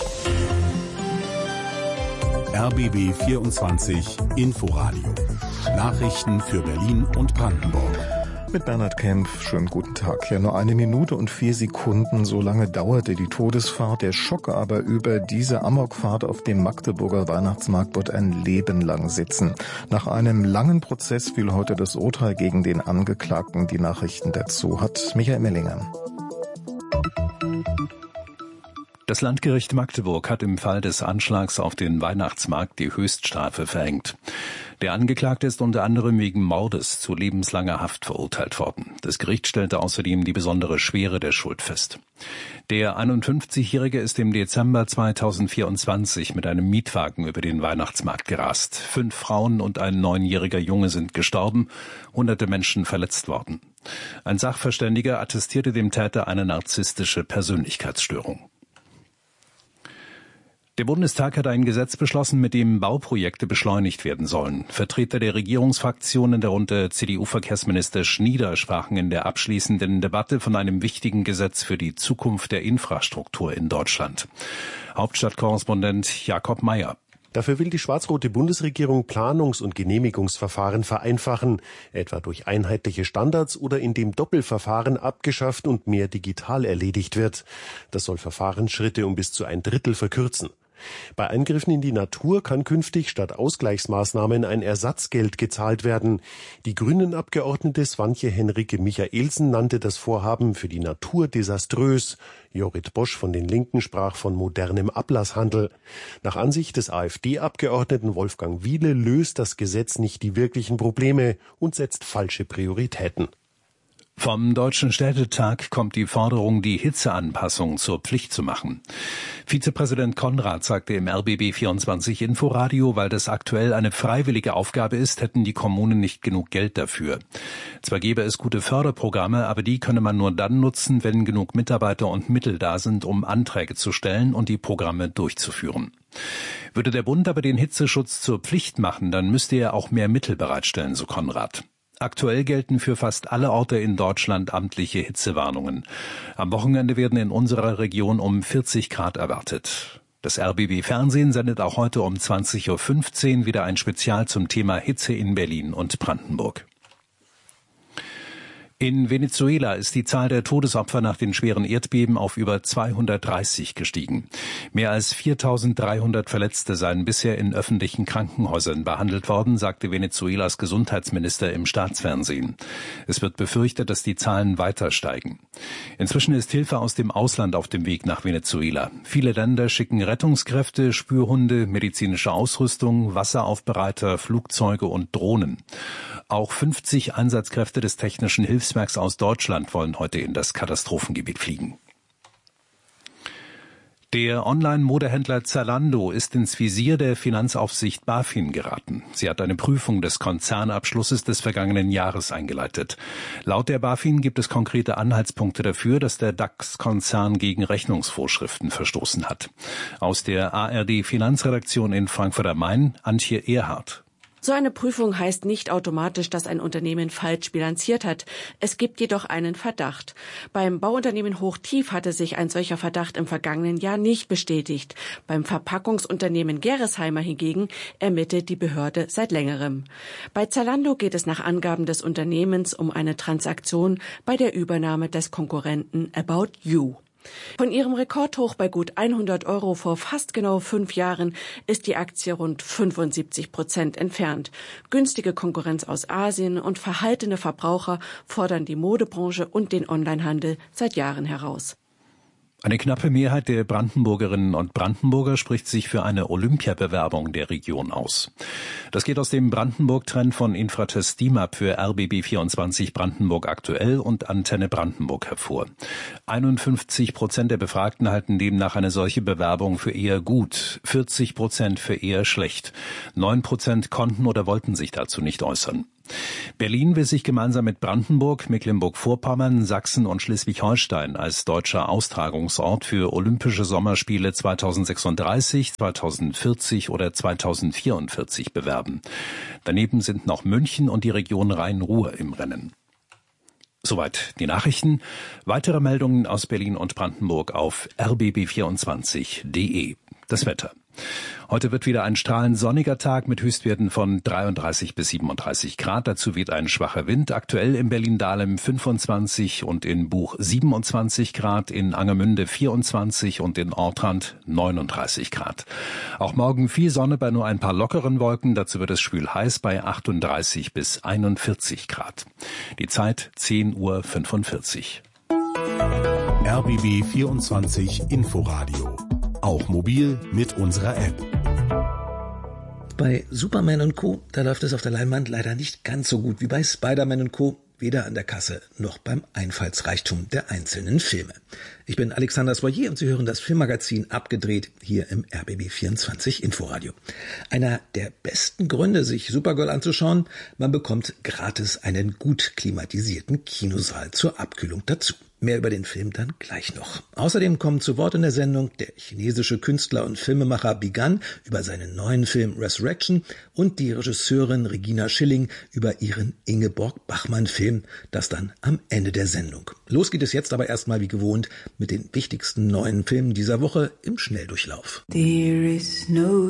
R B B vierundzwanzig Inforadio. Nachrichten für Berlin und Brandenburg. Mit Bernhard Kempf, schönen guten Tag. Ja, nur eine Minute und vier Sekunden, so lange dauerte die Todesfahrt. Der Schock aber über diese Amokfahrt auf dem Magdeburger Weihnachtsmarkt wird ein Leben lang sitzen. Nach einem langen Prozess fiel heute das Urteil gegen den Angeklagten. Die Nachrichten dazu hat Michael Mellinger. Das Landgericht Magdeburg hat im Fall des Anschlags auf den Weihnachtsmarkt die Höchststrafe verhängt. Der Angeklagte ist unter anderem wegen Mordes zu lebenslanger Haft verurteilt worden. Das Gericht stellte außerdem die besondere Schwere der Schuld fest. Der einundfünfzigjährige ist im Dezember zweitausendvierundzwanzig mit einem Mietwagen über den Weihnachtsmarkt gerast. Fünf Frauen und ein neunjähriger Junge sind gestorben, hunderte Menschen verletzt worden. Ein Sachverständiger attestierte dem Täter eine narzisstische Persönlichkeitsstörung. Der Bundestag hat ein Gesetz beschlossen, mit dem Bauprojekte beschleunigt werden sollen. Vertreter der Regierungsfraktionen, darunter C D U-Verkehrsminister Schnieder, sprachen in der abschließenden Debatte von einem wichtigen Gesetz für die Zukunft der Infrastruktur in Deutschland. Hauptstadtkorrespondent Jakob Mayer. Dafür will die schwarz-rote Bundesregierung Planungs- und Genehmigungsverfahren vereinfachen, etwa durch einheitliche Standards oder indem Doppelverfahren abgeschafft und mehr digital erledigt wird. Das soll Verfahrensschritte um bis zu ein Drittel verkürzen. Bei Eingriffen in die Natur kann künftig statt Ausgleichsmaßnahmen ein Ersatzgeld gezahlt werden. Die Grünen-Abgeordnete Swantje Henrike Michaelsen nannte das Vorhaben für die Natur desaströs. Jorrit Bosch von den Linken sprach von modernem Ablasshandel. Nach Ansicht des AfD-Abgeordneten Wolfgang Wiele löst das Gesetz nicht die wirklichen Probleme und setzt falsche Prioritäten. Vom Deutschen Städtetag kommt die Forderung, die Hitzeanpassung zur Pflicht zu machen. Vizepräsident Konrad sagte im R B B vierundzwanzig Inforadio, weil das aktuell eine freiwillige Aufgabe ist, hätten die Kommunen nicht genug Geld dafür. Zwar gäbe es gute Förderprogramme, aber die könne man nur dann nutzen, wenn genug Mitarbeiter und Mittel da sind, um Anträge zu stellen und die Programme durchzuführen. Würde der Bund aber den Hitzeschutz zur Pflicht machen, dann müsste er auch mehr Mittel bereitstellen, so Konrad. Aktuell gelten für fast alle Orte in Deutschland amtliche Hitzewarnungen. Am Wochenende werden in unserer Region um vierzig Grad erwartet. Das R B B Fernsehen sendet auch heute um zwanzig Uhr fünfzehn wieder ein Spezial zum Thema Hitze in Berlin und Brandenburg. In Venezuela ist die Zahl der Todesopfer nach den schweren Erdbeben auf über zweihundertdreißig gestiegen. Mehr als viertausenddreihundert Verletzte seien bisher in öffentlichen Krankenhäusern behandelt worden, sagte Venezuelas Gesundheitsminister im Staatsfernsehen. Es wird befürchtet, dass die Zahlen weiter steigen. Inzwischen ist Hilfe aus dem Ausland auf dem Weg nach Venezuela. Viele Länder schicken Rettungskräfte, Spürhunde, medizinische Ausrüstung, Wasseraufbereiter, Flugzeuge und Drohnen. Auch fünfzig Einsatzkräfte des Technischen Hilfswerks aus Deutschland wollen heute in das Katastrophengebiet fliegen. Der Online-Modehändler Zalando ist ins Visier der Finanzaufsicht BaFin geraten. Sie hat eine Prüfung des Konzernabschlusses des vergangenen Jahres eingeleitet. Laut der BaFin gibt es konkrete Anhaltspunkte dafür, dass der DAX-Konzern gegen Rechnungsvorschriften verstoßen hat. Aus der A R D-Finanzredaktion in Frankfurt am Main, Antje Erhardt. So eine Prüfung heißt nicht automatisch, dass ein Unternehmen falsch bilanziert hat. Es gibt jedoch einen Verdacht. Beim Bauunternehmen Hochtief hatte sich ein solcher Verdacht im vergangenen Jahr nicht bestätigt. Beim Verpackungsunternehmen Gerresheimer hingegen ermittelt die Behörde seit längerem. Bei Zalando geht es nach Angaben des Unternehmens um eine Transaktion bei der Übernahme des Konkurrenten About You. Von ihrem Rekordhoch bei gut hundert Euro vor fast genau fünf Jahren ist die Aktie rund fünfundsiebzig Prozent entfernt. Günstige Konkurrenz aus Asien und verhaltene Verbraucher fordern die Modebranche und den Onlinehandel seit Jahren heraus. Eine knappe Mehrheit der Brandenburgerinnen und Brandenburger spricht sich für eine Olympiabewerbung der Region aus. Das geht aus dem Brandenburg-Trend von Infratest DIMAP für R B B vierundzwanzig Brandenburg aktuell und Antenne Brandenburg hervor. einundfünfzig Prozent der Befragten halten demnach eine solche Bewerbung für eher gut, vierzig Prozent für eher schlecht. neun Prozent konnten oder wollten sich dazu nicht äußern. Berlin will sich gemeinsam mit Brandenburg, Mecklenburg-Vorpommern, Sachsen und Schleswig-Holstein als deutscher Austragungsort für Olympische Sommerspiele zweitausendsechsunddreißig, zweitausendvierzig oder zweitausendvierundvierzig bewerben. Daneben sind noch München und die Region Rhein-Ruhr im Rennen. Soweit die Nachrichten. Weitere Meldungen aus Berlin und Brandenburg auf r b b vierundzwanzig punkt d e. Das Wetter. Heute wird wieder ein strahlend sonniger Tag mit Höchstwerten von dreiunddreißig bis siebenunddreißig Grad. Dazu weht ein schwacher Wind. Aktuell in Berlin-Dahlem fünfundzwanzig und in Buch siebenundzwanzig Grad, in Angermünde vierundzwanzig und in Ortrand neununddreißig Grad. Auch morgen viel Sonne bei nur ein paar lockeren Wolken. Dazu wird es schwül heiß bei achtunddreißig bis einundvierzig Grad. Die Zeit zehn Uhr fünfundvierzig. R B B vierundzwanzig Inforadio. Auch mobil mit unserer App. Bei Superman und Co., da läuft es auf der Leinwand leider nicht ganz so gut wie bei Spider-Man und Co., weder an der Kasse noch beim Einfallsreichtum der einzelnen Filme. Ich bin Alexander Soyer und Sie hören das Filmmagazin Abgedreht hier im R B B vierundzwanzig Inforadio. Einer der besten Gründe, sich Supergirl anzuschauen, man bekommt gratis einen gut klimatisierten Kinosaal zur Abkühlung dazu. Mehr über den Film dann gleich noch. Außerdem kommen zu Wort in der Sendung der chinesische Künstler und Filmemacher Bigan über seinen neuen Film Resurrection und die Regisseurin Regina Schilling über ihren Ingeborg-Bachmann-Film, das dann am Ende der Sendung. Los geht es jetzt aber erstmal wie gewohnt mit den wichtigsten neuen Filmen dieser Woche im Schnelldurchlauf. There is no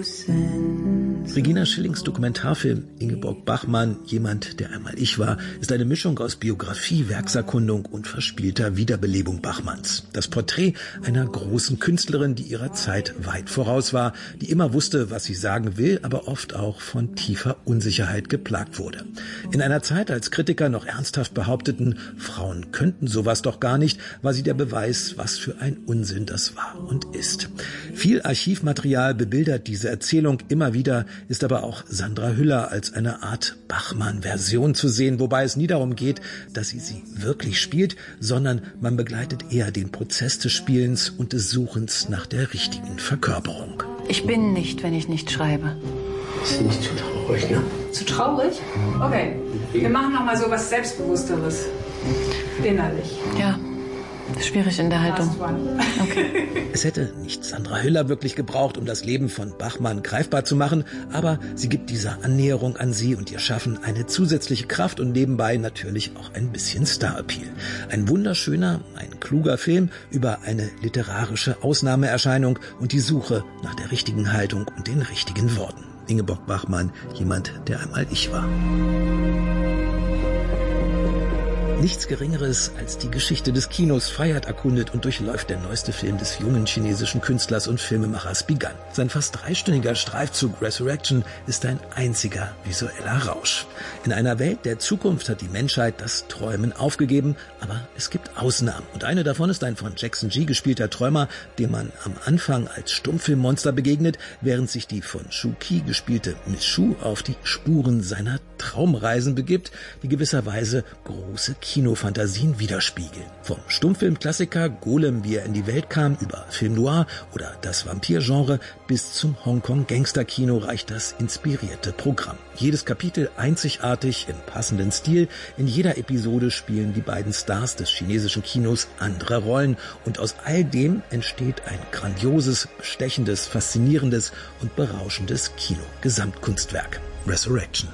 sense. Regina Schillings Dokumentarfilm Ingeborg Bachmann, jemand, der einmal ich war, ist eine Mischung aus Biografie, Werkserkundung und verspielter Wiederbelebung Bachmanns. Das Porträt einer großen Künstlerin, die ihrer Zeit weit voraus war, die immer wusste, was sie sagen will, aber oft auch von tiefer Unsicherheit geplagt wurde. In einer Zeit, als Kritiker noch ernsthaft behaupteten, Frauen könnten sowas doch gar nicht, war sie der Beweis, was für ein Unsinn das war und ist. Viel Archivmaterial bebildert diese Erzählung immer wieder, ist aber auch Sandra Hüller als eine Art Bachmann-Version zu sehen, wobei es nie darum geht, dass sie sie wirklich spielt, sondern man begleitet eher den Prozess des Spielens und des Suchens nach der richtigen Verkörperung. Ich bin nicht, wenn ich nicht schreibe. Ist nicht zu traurig, ne? Zu traurig? Okay, wir machen noch mal so was Selbstbewussteres. Innerlich. Ja, schwierig in der Haltung. Okay. Es hätte nicht Sandra Hüller wirklich gebraucht, um das Leben von Bachmann greifbar zu machen, aber sie gibt dieser Annäherung an sie und ihr Schaffen eine zusätzliche Kraft und nebenbei natürlich auch ein bisschen Star-Appeal. Ein wunderschöner, ein kluger Film über eine literarische Ausnahmeerscheinung und die Suche nach der richtigen Haltung und den richtigen Worten. Ingeborg Bachmann, jemand, der einmal ich war. Nichts Geringeres als die Geschichte des Kinos Freiheit erkundet und durchläuft der neueste Film des jungen chinesischen Künstlers und Filmemachers Bigan. Sein fast dreistündiger Streifzug Resurrection ist ein einziger visueller Rausch. In einer Welt der Zukunft hat die Menschheit das Träumen aufgegeben, aber es gibt Ausnahmen. Und eine davon ist ein von Jackson Gee gespielter Träumer, dem man am Anfang als Stummfilmmonster begegnet, während sich die von Shu Qi gespielte Miss Shu auf die Spuren seiner Traumreisen begibt, die gewisserweise große Kinofantasien widerspiegeln. Vom Stummfilmklassiker Golem, wie er in die Welt kam, über Film Noir oder das Vampirgenre bis zum Hongkong-Gangster-Kino reicht das inspirierte Programm. Jedes Kapitel einzigartig im passenden Stil. In jeder Episode spielen die beiden Stars des chinesischen Kinos andere Rollen und aus all dem entsteht ein grandioses, bestechendes, faszinierendes und berauschendes Kino-Gesamtkunstwerk. Resurrection.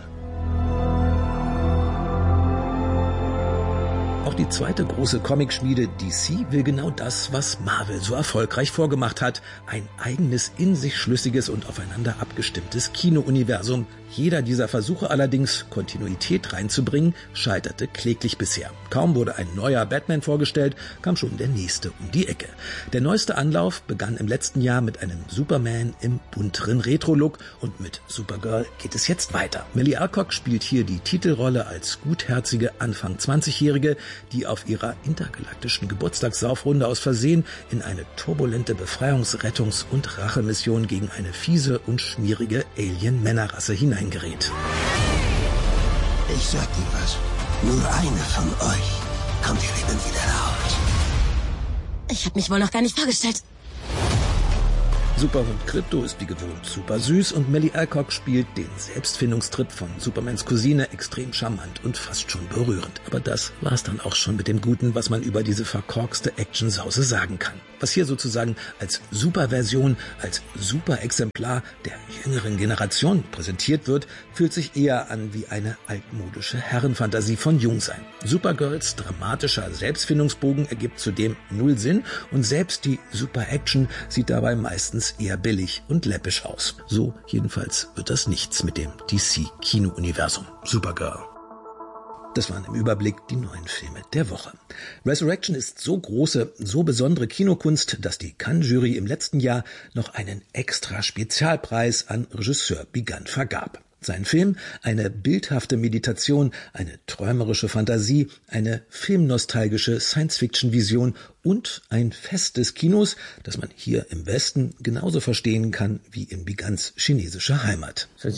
Auch die zweite große Comicschmiede D C will genau das, was Marvel so erfolgreich vorgemacht hat. Ein eigenes, in sich schlüssiges und aufeinander abgestimmtes Kinouniversum. Jeder dieser Versuche allerdings, Kontinuität reinzubringen, scheiterte kläglich bisher. Kaum wurde ein neuer Batman vorgestellt, kam schon der nächste um die Ecke. Der neueste Anlauf begann im letzten Jahr mit einem Superman im bunteren Retro-Look und mit Supergirl geht es jetzt weiter. Millie Alcock spielt hier die Titelrolle als gutherzige Anfang zwanzigjährige, die auf ihrer intergalaktischen Geburtstagssaufrunde aus Versehen in eine turbulente Befreiungs-, Rettungs- und Rachemission gegen eine fiese und schmierige Alien-Männerrasse hineingerät. Ich sag dir was, nur eine von euch kommt hier lebend wieder raus. Ich hab mich wohl noch gar nicht vorgestellt. Superhund Krypto ist wie gewohnt super süß und Millie Alcock spielt den Selbstfindungstrip von Supermans Cousine extrem charmant und fast schon berührend. Aber das war's dann auch schon mit dem Guten, was man über diese verkorkste Actionsause sagen kann. Was hier sozusagen als Superversion, als Superexemplar der jüngeren Generation präsentiert wird, fühlt sich eher an wie eine altmodische Herrenfantasie von Jungsein. Supergirls dramatischer Selbstfindungsbogen ergibt zudem null Sinn und selbst die Super-Action sieht dabei meistens eher billig und läppisch aus. So jedenfalls wird das nichts mit dem D C-Kino-Universum. Supergirl. Das waren im Überblick die neuen Filme der Woche. Resurrection ist so große, so besondere Kinokunst, dass die Cannes-Jury im letzten Jahr noch einen extra Spezialpreis an Regisseur Bigan vergab. Sein Film, eine bildhafte Meditation, eine träumerische Fantasie, eine filmnostalgische Science-Fiction-Vision und ein Fest des Kinos, das man hier im Westen genauso verstehen kann wie in Bigans chinesischer Heimat. Ich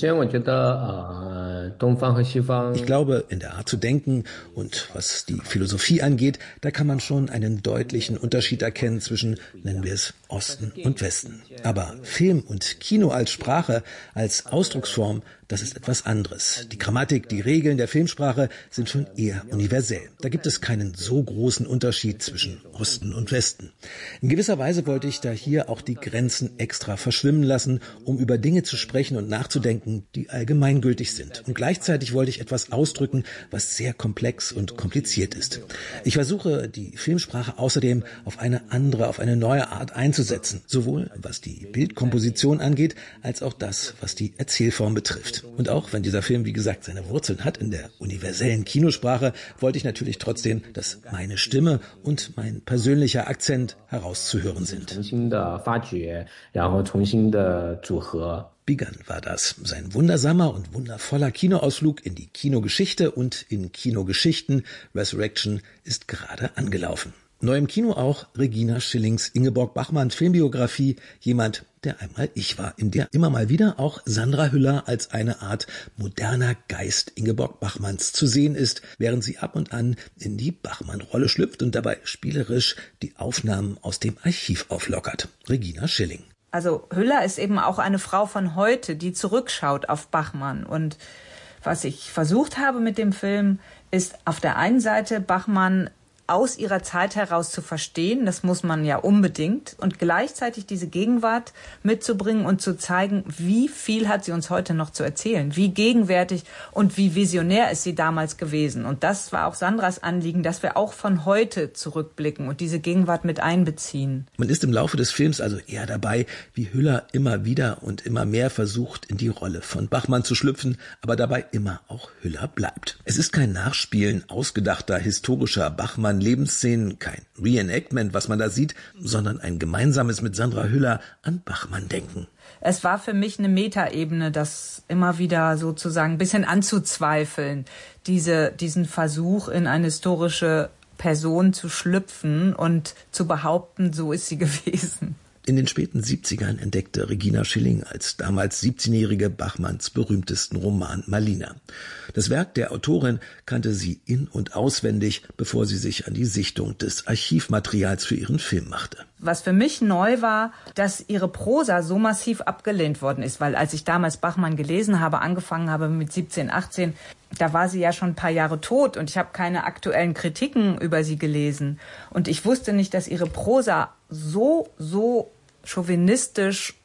glaube, in der Art zu denken und was die Philosophie angeht, da kann man schon einen deutlichen Unterschied erkennen zwischen, nennen wir es, Osten und Westen. Aber Film und Kino als Sprache, als Ausdrucksform, das ist etwas anderes. Die Grammatik, die Regeln der Filmsprache sind schon eher universell. Da gibt es keinen so großen Unterschied zwischen Osten und Westen. In gewisser Weise wollte ich da hier auch die Grenzen extra verschwimmen lassen, um über Dinge zu sprechen und nachzudenken, die allgemeingültig sind. Und gleichzeitig wollte ich etwas ausdrücken, was sehr komplex und kompliziert ist. Ich versuche, die Filmsprache außerdem auf eine andere, auf eine neue Art einzusetzen, sowohl was die Bildkomposition angeht, als auch das, was die Erzählform betrifft. Und auch wenn dieser Film, wie gesagt, seine Wurzeln hat in der universellen Kinosprache, wollte ich natürlich trotzdem, dass meine Stimme und mein persönlicher Akzent herauszuhören sind. Bigan war das. Sein wundersamer und wundervoller Kinoausflug in die Kinogeschichte und in Kinogeschichten. Resurrection ist gerade angelaufen. Neu im Kino auch Regina Schillings Ingeborg Bachmann Filmbiografie, jemand, der einmal ich war, in der immer mal wieder auch Sandra Hüller als eine Art moderner Geist Ingeborg Bachmanns zu sehen ist, während sie ab und an in die Bachmann-Rolle schlüpft und dabei spielerisch die Aufnahmen aus dem Archiv auflockert. Regina Schilling. Also Hüller ist eben auch eine Frau von heute, die zurückschaut auf Bachmann. Und was ich versucht habe mit dem Film, ist auf der einen Seite Bachmann aus ihrer Zeit heraus zu verstehen, das muss man ja unbedingt, und gleichzeitig diese Gegenwart mitzubringen und zu zeigen, wie viel hat sie uns heute noch zu erzählen, wie gegenwärtig und wie visionär ist sie damals gewesen. Und das war auch Sandras Anliegen, dass wir auch von heute zurückblicken und diese Gegenwart mit einbeziehen. Man ist im Laufe des Films also eher dabei, wie Hüller immer wieder und immer mehr versucht, in die Rolle von Bachmann zu schlüpfen, aber dabei immer auch Hüller bleibt. Es ist kein Nachspielen ausgedachter historischer Bachmann Lebensszenen, kein Reenactment, was man da sieht, sondern ein gemeinsames mit Sandra Hüller an Bachmann denken. Es war für mich eine Metaebene, das immer wieder sozusagen ein bisschen anzuzweifeln, diese, diesen Versuch in eine historische Person zu schlüpfen und zu behaupten, so ist sie gewesen. In den späten siebzigern entdeckte Regina Schilling als damals siebzehnjährige Bachmanns berühmtesten Roman Malina. Das Werk der Autorin kannte sie in- und auswendig, bevor sie sich an die Sichtung des Archivmaterials für ihren Film machte. Was für mich neu war, dass ihre Prosa so massiv abgelehnt worden ist, weil als ich damals Bachmann gelesen habe, angefangen habe mit siebzehn, achtzehn, da war sie ja schon ein paar Jahre tot und ich habe keine aktuellen Kritiken über sie gelesen. Und ich wusste nicht, dass ihre Prosa so, so chauvinistisch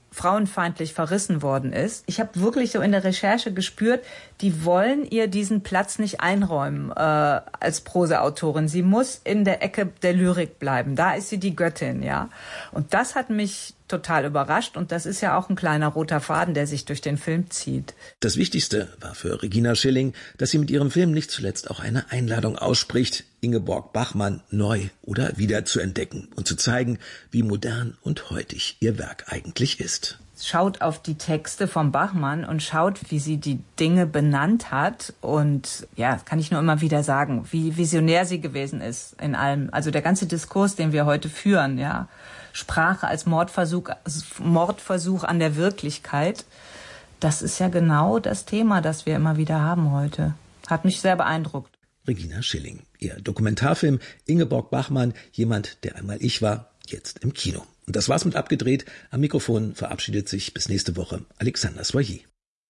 frauenfeindlich verrissen worden ist. Ich habe wirklich so in der Recherche gespürt, die wollen ihr diesen Platz nicht einräumen äh, als Prosaautorin. Sie muss in der Ecke der Lyrik bleiben. Da ist sie die Göttin, ja. Und das hat mich total überrascht und das ist ja auch ein kleiner roter Faden, der sich durch den Film zieht. Das Wichtigste war für Regina Schilling, dass sie mit ihrem Film nicht zuletzt auch eine Einladung ausspricht, Ingeborg Bachmann neu oder wieder zu entdecken und zu zeigen, wie modern und heutig ihr Werk eigentlich ist. Schaut auf die Texte von Bachmann und schaut, wie sie die Dinge benannt hat und ja, kann ich nur immer wieder sagen, wie visionär sie gewesen ist in allem. Also der ganze Diskurs, den wir heute führen, ja, Sprache als Mordversuch, Mordversuch an der Wirklichkeit, das ist ja genau das Thema, das wir immer wieder haben heute. Hat mich sehr beeindruckt. Regina Schilling, ihr Dokumentarfilm Ingeborg Bachmann, jemand, der einmal ich war, jetzt im Kino. Und das war's mit Abgedreht. Am Mikrofon verabschiedet sich bis nächste Woche Alexander Soyer.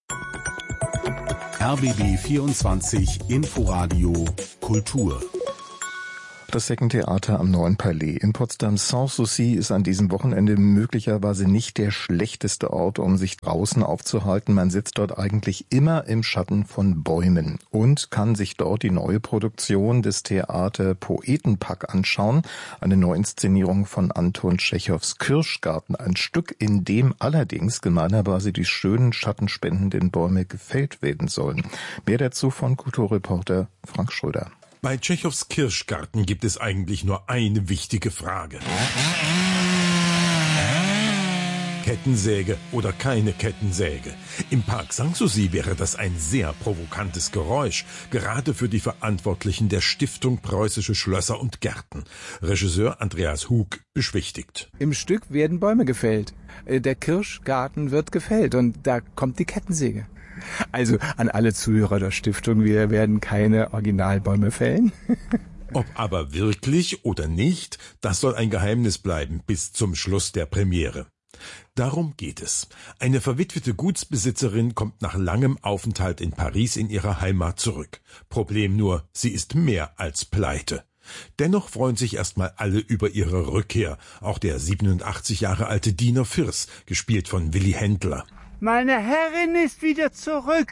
R B B vierundzwanzig Inforadio Kultur. Das Second-Theater am Neuen Palais in Potsdam Sanssouci ist an diesem Wochenende möglicherweise nicht der schlechteste Ort, um sich draußen aufzuhalten. Man sitzt dort eigentlich immer im Schatten von Bäumen und kann sich dort die neue Produktion des Theater Poetenpack anschauen. Eine Neuinszenierung von Anton Tschechows Kirschgarten. Ein Stück, in dem allerdings gemeinerweise die schönen schattenspendenden Bäume gefällt werden sollen. Mehr dazu von Kulturreporter Frank Schröder. Bei Tschechows Kirschgarten gibt es eigentlich nur eine wichtige Frage. Kettensäge oder keine Kettensäge? Im Park Sanssouci wäre das ein sehr provokantes Geräusch, gerade für die Verantwortlichen der Stiftung Preußische Schlösser und Gärten. Regisseur Andreas Hug beschwichtigt. Im Stück werden Bäume gefällt. Der Kirschgarten wird gefällt und da kommt die Kettensäge. Also an alle Zuhörer der Stiftung, wir werden keine Originalbäume fällen. Ob aber wirklich oder nicht, das soll ein Geheimnis bleiben bis zum Schluss der Premiere. Darum geht es. Eine verwitwete Gutsbesitzerin kommt nach langem Aufenthalt in Paris in ihre Heimat zurück. Problem nur, sie ist mehr als pleite. Dennoch freuen sich erstmal alle über ihre Rückkehr. Auch der siebenundachtzig Jahre alte Diener Firs, gespielt von Willy Händler. Meine Herrin ist wieder zurück,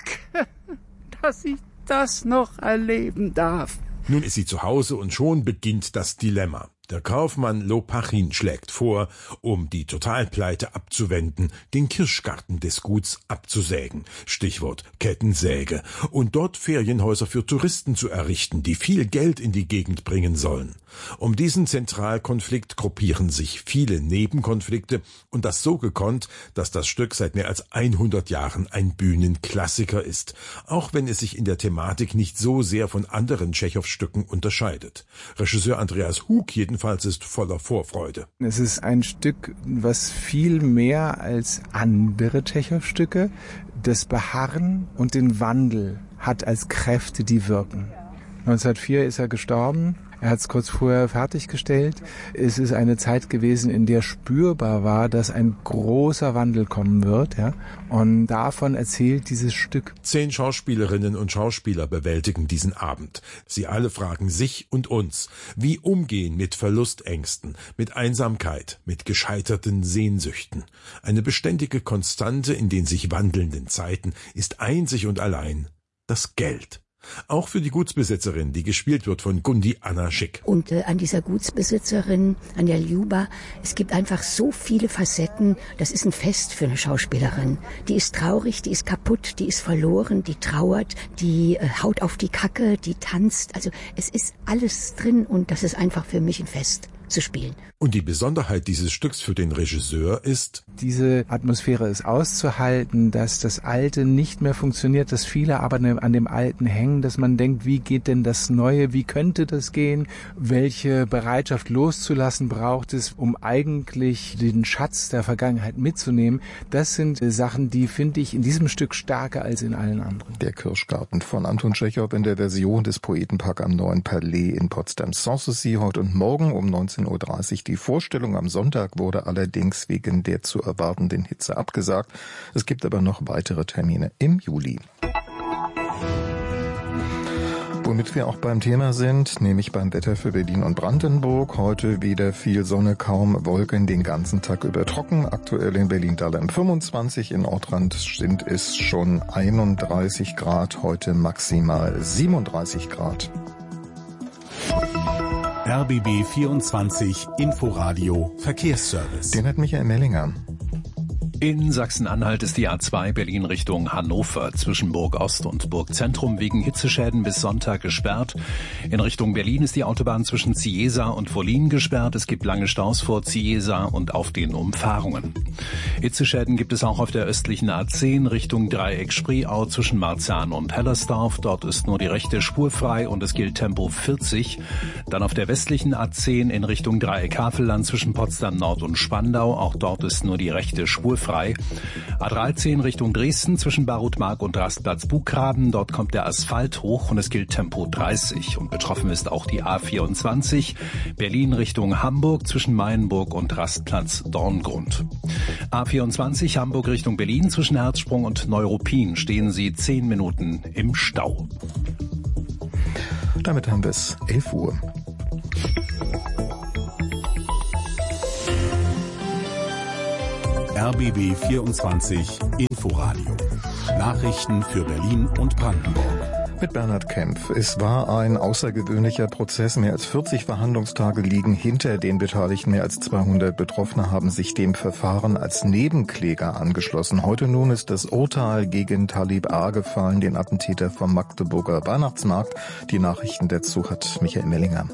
dass ich das noch erleben darf. Nun ist sie zu Hause und schon beginnt das Dilemma. Der Kaufmann Lopachin schlägt vor, um die Totalpleite abzuwenden, den Kirschgarten des Guts abzusägen, Stichwort Kettensäge, und dort Ferienhäuser für Touristen zu errichten, die viel Geld in die Gegend bringen sollen. Um diesen Zentralkonflikt gruppieren sich viele Nebenkonflikte und das so gekonnt, dass das Stück seit mehr als hundert Jahren ein Bühnenklassiker ist, auch wenn es sich in der Thematik nicht so sehr von anderen Tschechow-Stücken unterscheidet. Regisseur Andreas Hug jedenfalls ist voller Vorfreude. Es ist ein Stück, was viel mehr als andere Tschechow-Stücke das Beharren und den Wandel hat als Kräfte, die wirken. neunzehnhundertvier ist er gestorben. Er hat es kurz vorher fertiggestellt. Es ist eine Zeit gewesen, in der spürbar war, dass ein großer Wandel kommen wird. Ja? Und davon erzählt dieses Stück. Zehn Schauspielerinnen und Schauspieler bewältigen diesen Abend. Sie alle fragen sich und uns, wie umgehen mit Verlustängsten, mit Einsamkeit, mit gescheiterten Sehnsüchten. Eine beständige Konstante in den sich wandelnden Zeiten ist einzig und allein das Geld. Auch für die Gutsbesitzerin, die gespielt wird von Gundi Anna Schick. Und äh, an dieser Gutsbesitzerin, an der Ljuba, es gibt einfach so viele Facetten. Das ist ein Fest für eine Schauspielerin. Die ist traurig, die ist kaputt, die ist verloren, die trauert, die äh, haut auf die Kacke, die tanzt. Also es ist alles drin und das ist einfach für mich ein Fest zu spielen. Und die Besonderheit dieses Stücks für den Regisseur ist, diese Atmosphäre ist auszuhalten, dass das Alte nicht mehr funktioniert, dass viele aber an dem Alten hängen, dass man denkt, wie geht denn das Neue, wie könnte das gehen, welche Bereitschaft loszulassen braucht es, um eigentlich den Schatz der Vergangenheit mitzunehmen. Das sind Sachen, die finde ich in diesem Stück stärker als in allen anderen. Der Kirschgarten von Anton Tschechow in der Version des Poetenpack am Neuen Palais in Potsdam Sanssouci heute und morgen um neunzehn Uhr dreißig. Die Vorstellung am Sonntag wurde allerdings wegen der zu erwartenden Hitze abgesagt. Es gibt aber noch weitere Termine im Juli. Womit wir auch beim Thema sind, nämlich beim Wetter für Berlin und Brandenburg. Heute wieder viel Sonne, kaum Wolken, den ganzen Tag über trocken. Aktuell in Berlin-Dahlem fünfundzwanzig, in Ortrand sind es schon einunddreißig Grad, heute maximal siebenunddreißig Grad. R B B vierundzwanzig Inforadio Verkehrsservice. Den hat Michael Mellinger. In Sachsen-Anhalt ist die A zwei Berlin Richtung Hannover zwischen Burg Ost und Burg Zentrum wegen Hitzeschäden bis Sonntag gesperrt. In Richtung Berlin ist die Autobahn zwischen Ziesa und Wollin gesperrt. Es gibt lange Staus vor Ziesa und auf den Umfahrungen. Hitzeschäden gibt es auch auf der östlichen A zehn Richtung Dreieck-Spreeau zwischen Marzahn und Hellersdorf. Dort ist nur die rechte Spur frei und es gilt Tempo vierzig. Dann auf der westlichen A zehn in Richtung Dreieck-Havelland zwischen Potsdam Nord und Spandau. Auch dort ist nur die rechte Spur frei. Frei. A dreizehn Richtung Dresden zwischen Barutmark und Rastplatz Buchgraben. Dort kommt der Asphalt hoch und es gilt Tempo dreißig. Und betroffen ist auch die A vierundzwanzig Berlin Richtung Hamburg zwischen Mayenburg und Rastplatz Dorngrund. A vierundzwanzig Hamburg Richtung Berlin zwischen Herzsprung und Neuruppin stehen Sie zehn Minuten im Stau. Damit haben wir es elf Uhr. R B B vierundzwanzig Inforadio. Nachrichten für Berlin und Brandenburg. Mit Bernhard Kempf. Es war ein außergewöhnlicher Prozess. Mehr als vierzig Verhandlungstage liegen hinter den Beteiligten. Mehr als zweihundert Betroffene haben sich dem Verfahren als Nebenkläger angeschlossen. Heute nun ist das Urteil gegen Talib A. gefallen, den Attentäter vom Magdeburger Weihnachtsmarkt. Die Nachrichten dazu hat Michael Mellinger.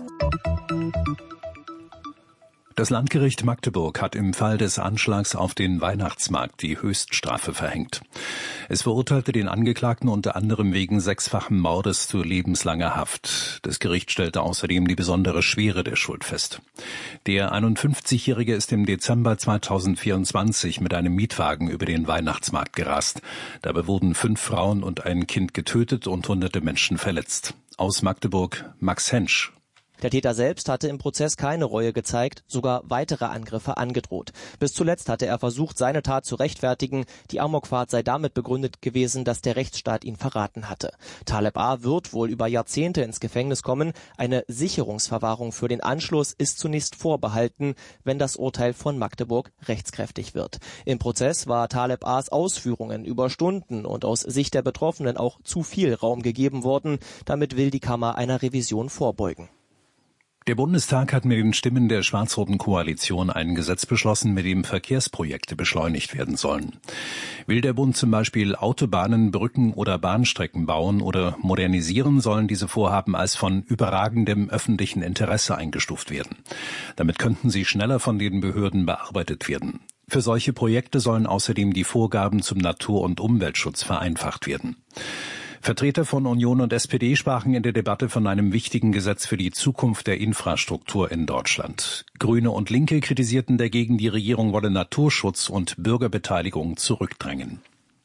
Das Landgericht Magdeburg hat im Fall des Anschlags auf den Weihnachtsmarkt die Höchststrafe verhängt. Es verurteilte den Angeklagten unter anderem wegen sechsfachen Mordes zu lebenslanger Haft. Das Gericht stellte außerdem die besondere Schwere der Schuld fest. Der einundfünfzigjährige ist im Dezember zweitausendvierundzwanzig mit einem Mietwagen über den Weihnachtsmarkt gerast. Dabei wurden fünf Frauen und ein Kind getötet und hunderte Menschen verletzt. Aus Magdeburg Max Hensch. Der Täter selbst hatte im Prozess keine Reue gezeigt, sogar weitere Angriffe angedroht. Bis zuletzt hatte er versucht, seine Tat zu rechtfertigen. Die Amokfahrt sei damit begründet gewesen, dass der Rechtsstaat ihn verraten hatte. Talib A. wird wohl über Jahrzehnte ins Gefängnis kommen. Eine Sicherungsverwahrung für den Anschluss ist zunächst vorbehalten, wenn das Urteil von Magdeburg rechtskräftig wird. Im Prozess war Talib A.'s Ausführungen über Stunden und aus Sicht der Betroffenen auch zu viel Raum gegeben worden. Damit will die Kammer einer Revision vorbeugen. Der Bundestag hat mit den Stimmen der schwarz-roten Koalition ein Gesetz beschlossen, mit dem Verkehrsprojekte beschleunigt werden sollen. Will der Bund zum Beispiel Autobahnen, Brücken oder Bahnstrecken bauen oder modernisieren, sollen diese Vorhaben als von überragendem öffentlichen Interesse eingestuft werden. Damit könnten sie schneller von den Behörden bearbeitet werden. Für solche Projekte sollen außerdem die Vorgaben zum Natur- und Umweltschutz vereinfacht werden. Vertreter von Union und S P D sprachen in der Debatte von einem wichtigen Gesetz für die Zukunft der Infrastruktur in Deutschland. Grüne und Linke kritisierten dagegen, die Regierung wolle Naturschutz und Bürgerbeteiligung zurückdrängen.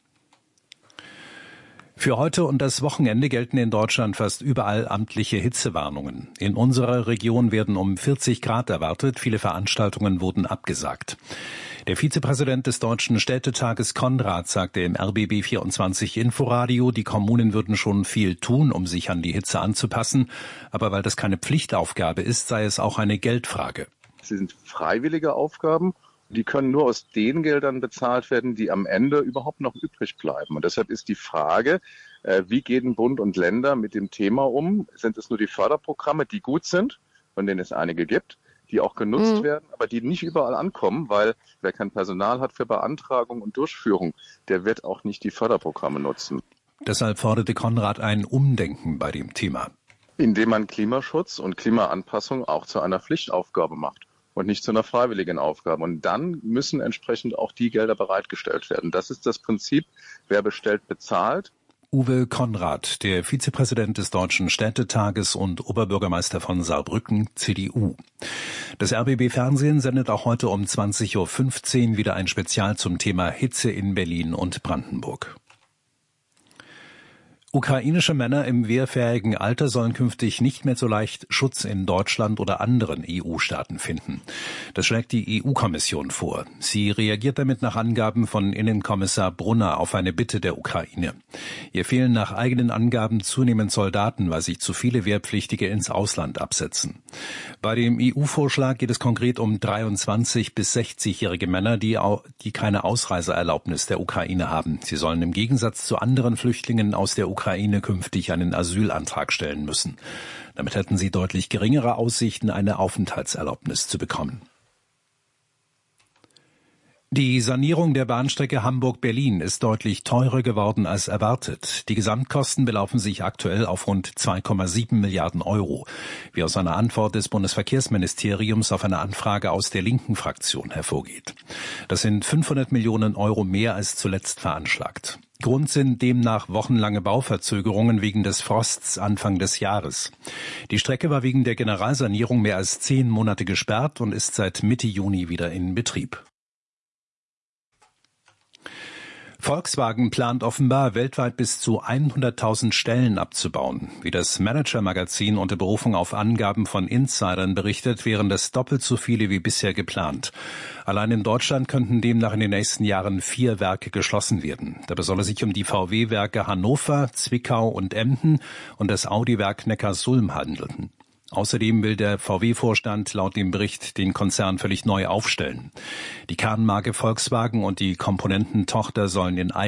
Für heute und das Wochenende gelten in Deutschland fast überall amtliche Hitzewarnungen. In unserer Region werden um vierzig Grad erwartet. Viele Veranstaltungen wurden abgesagt. Der Vizepräsident des Deutschen Städtetages Konrad sagte im R B B vierundzwanzig Inforadio, die Kommunen würden schon viel tun, um sich an die Hitze anzupassen. Aber weil das keine Pflichtaufgabe ist, sei es auch eine Geldfrage. Sie sind freiwillige Aufgaben. Die können nur aus den Geldern bezahlt werden, die am Ende überhaupt noch übrig bleiben. Und deshalb ist die Frage, wie gehen Bund und Länder mit dem Thema um? Sind es nur die Förderprogramme, die gut sind, von denen es einige gibt, die auch genutzt mhm. werden, aber die nicht überall ankommen, weil wer kein Personal hat für Beantragung und Durchführung, der wird auch nicht die Förderprogramme nutzen. Deshalb forderte Konrad ein Umdenken bei dem Thema. Indem man Klimaschutz und Klimaanpassung auch zu einer Pflichtaufgabe macht und nicht zu einer freiwilligen Aufgabe. Und dann müssen entsprechend auch die Gelder bereitgestellt werden. Das ist das Prinzip, wer bestellt, bezahlt. Uwe Konrad, der Vizepräsident des Deutschen Städtetages und Oberbürgermeister von Saarbrücken, C D U. Das R B B Fernsehen sendet auch heute um zwanzig Uhr fünfzehn wieder ein Spezial zum Thema Hitze in Berlin und Brandenburg. Ukrainische Männer im wehrfähigen Alter sollen künftig nicht mehr so leicht Schutz in Deutschland oder anderen E U-Staaten finden. Das schlägt die E U-Kommission vor. Sie reagiert damit nach Angaben von Innenkommissar Brunner auf eine Bitte der Ukraine. Ihr fehlen nach eigenen Angaben zunehmend Soldaten, weil sich zu viele Wehrpflichtige ins Ausland absetzen. Bei dem E U-Vorschlag geht es konkret um dreiundzwanzig- bis sechzigjährige Männer, die, die keine Ausreiseerlaubnis der Ukraine haben. Sie sollen im Gegensatz zu anderen Flüchtlingen aus der Ukraine Ukraine künftig einen Asylantrag stellen müssen. Damit hätten sie deutlich geringere Aussichten, eine Aufenthaltserlaubnis zu bekommen. Die Sanierung der Bahnstrecke Hamburg-Berlin ist deutlich teurer geworden als erwartet. Die Gesamtkosten belaufen sich aktuell auf rund zwei Komma sieben Milliarden Euro, wie aus einer Antwort des Bundesverkehrsministeriums auf eine Anfrage aus der linken Fraktion hervorgeht. Das sind fünfhundert Millionen Euro mehr als zuletzt veranschlagt. Grund sind demnach wochenlange Bauverzögerungen wegen des Frosts Anfang des Jahres. Die Strecke war wegen der Generalsanierung mehr als zehn Monate gesperrt und ist seit Mitte Juni wieder in Betrieb. Volkswagen plant offenbar, weltweit bis zu hunderttausend Stellen abzubauen. Wie das Manager-Magazin unter Berufung auf Angaben von Insidern berichtet, wären das doppelt so viele wie bisher geplant. Allein in Deutschland könnten demnach in den nächsten Jahren vier Werke geschlossen werden. Dabei soll es sich um die V W-Werke Hannover, Zwickau und Emden und das Audi-Werk Neckarsulm handeln. Außerdem will der V W-Vorstand laut dem Bericht den Konzern völlig neu aufstellen. Die Kernmarke Volkswagen und die Komponententochter sollen in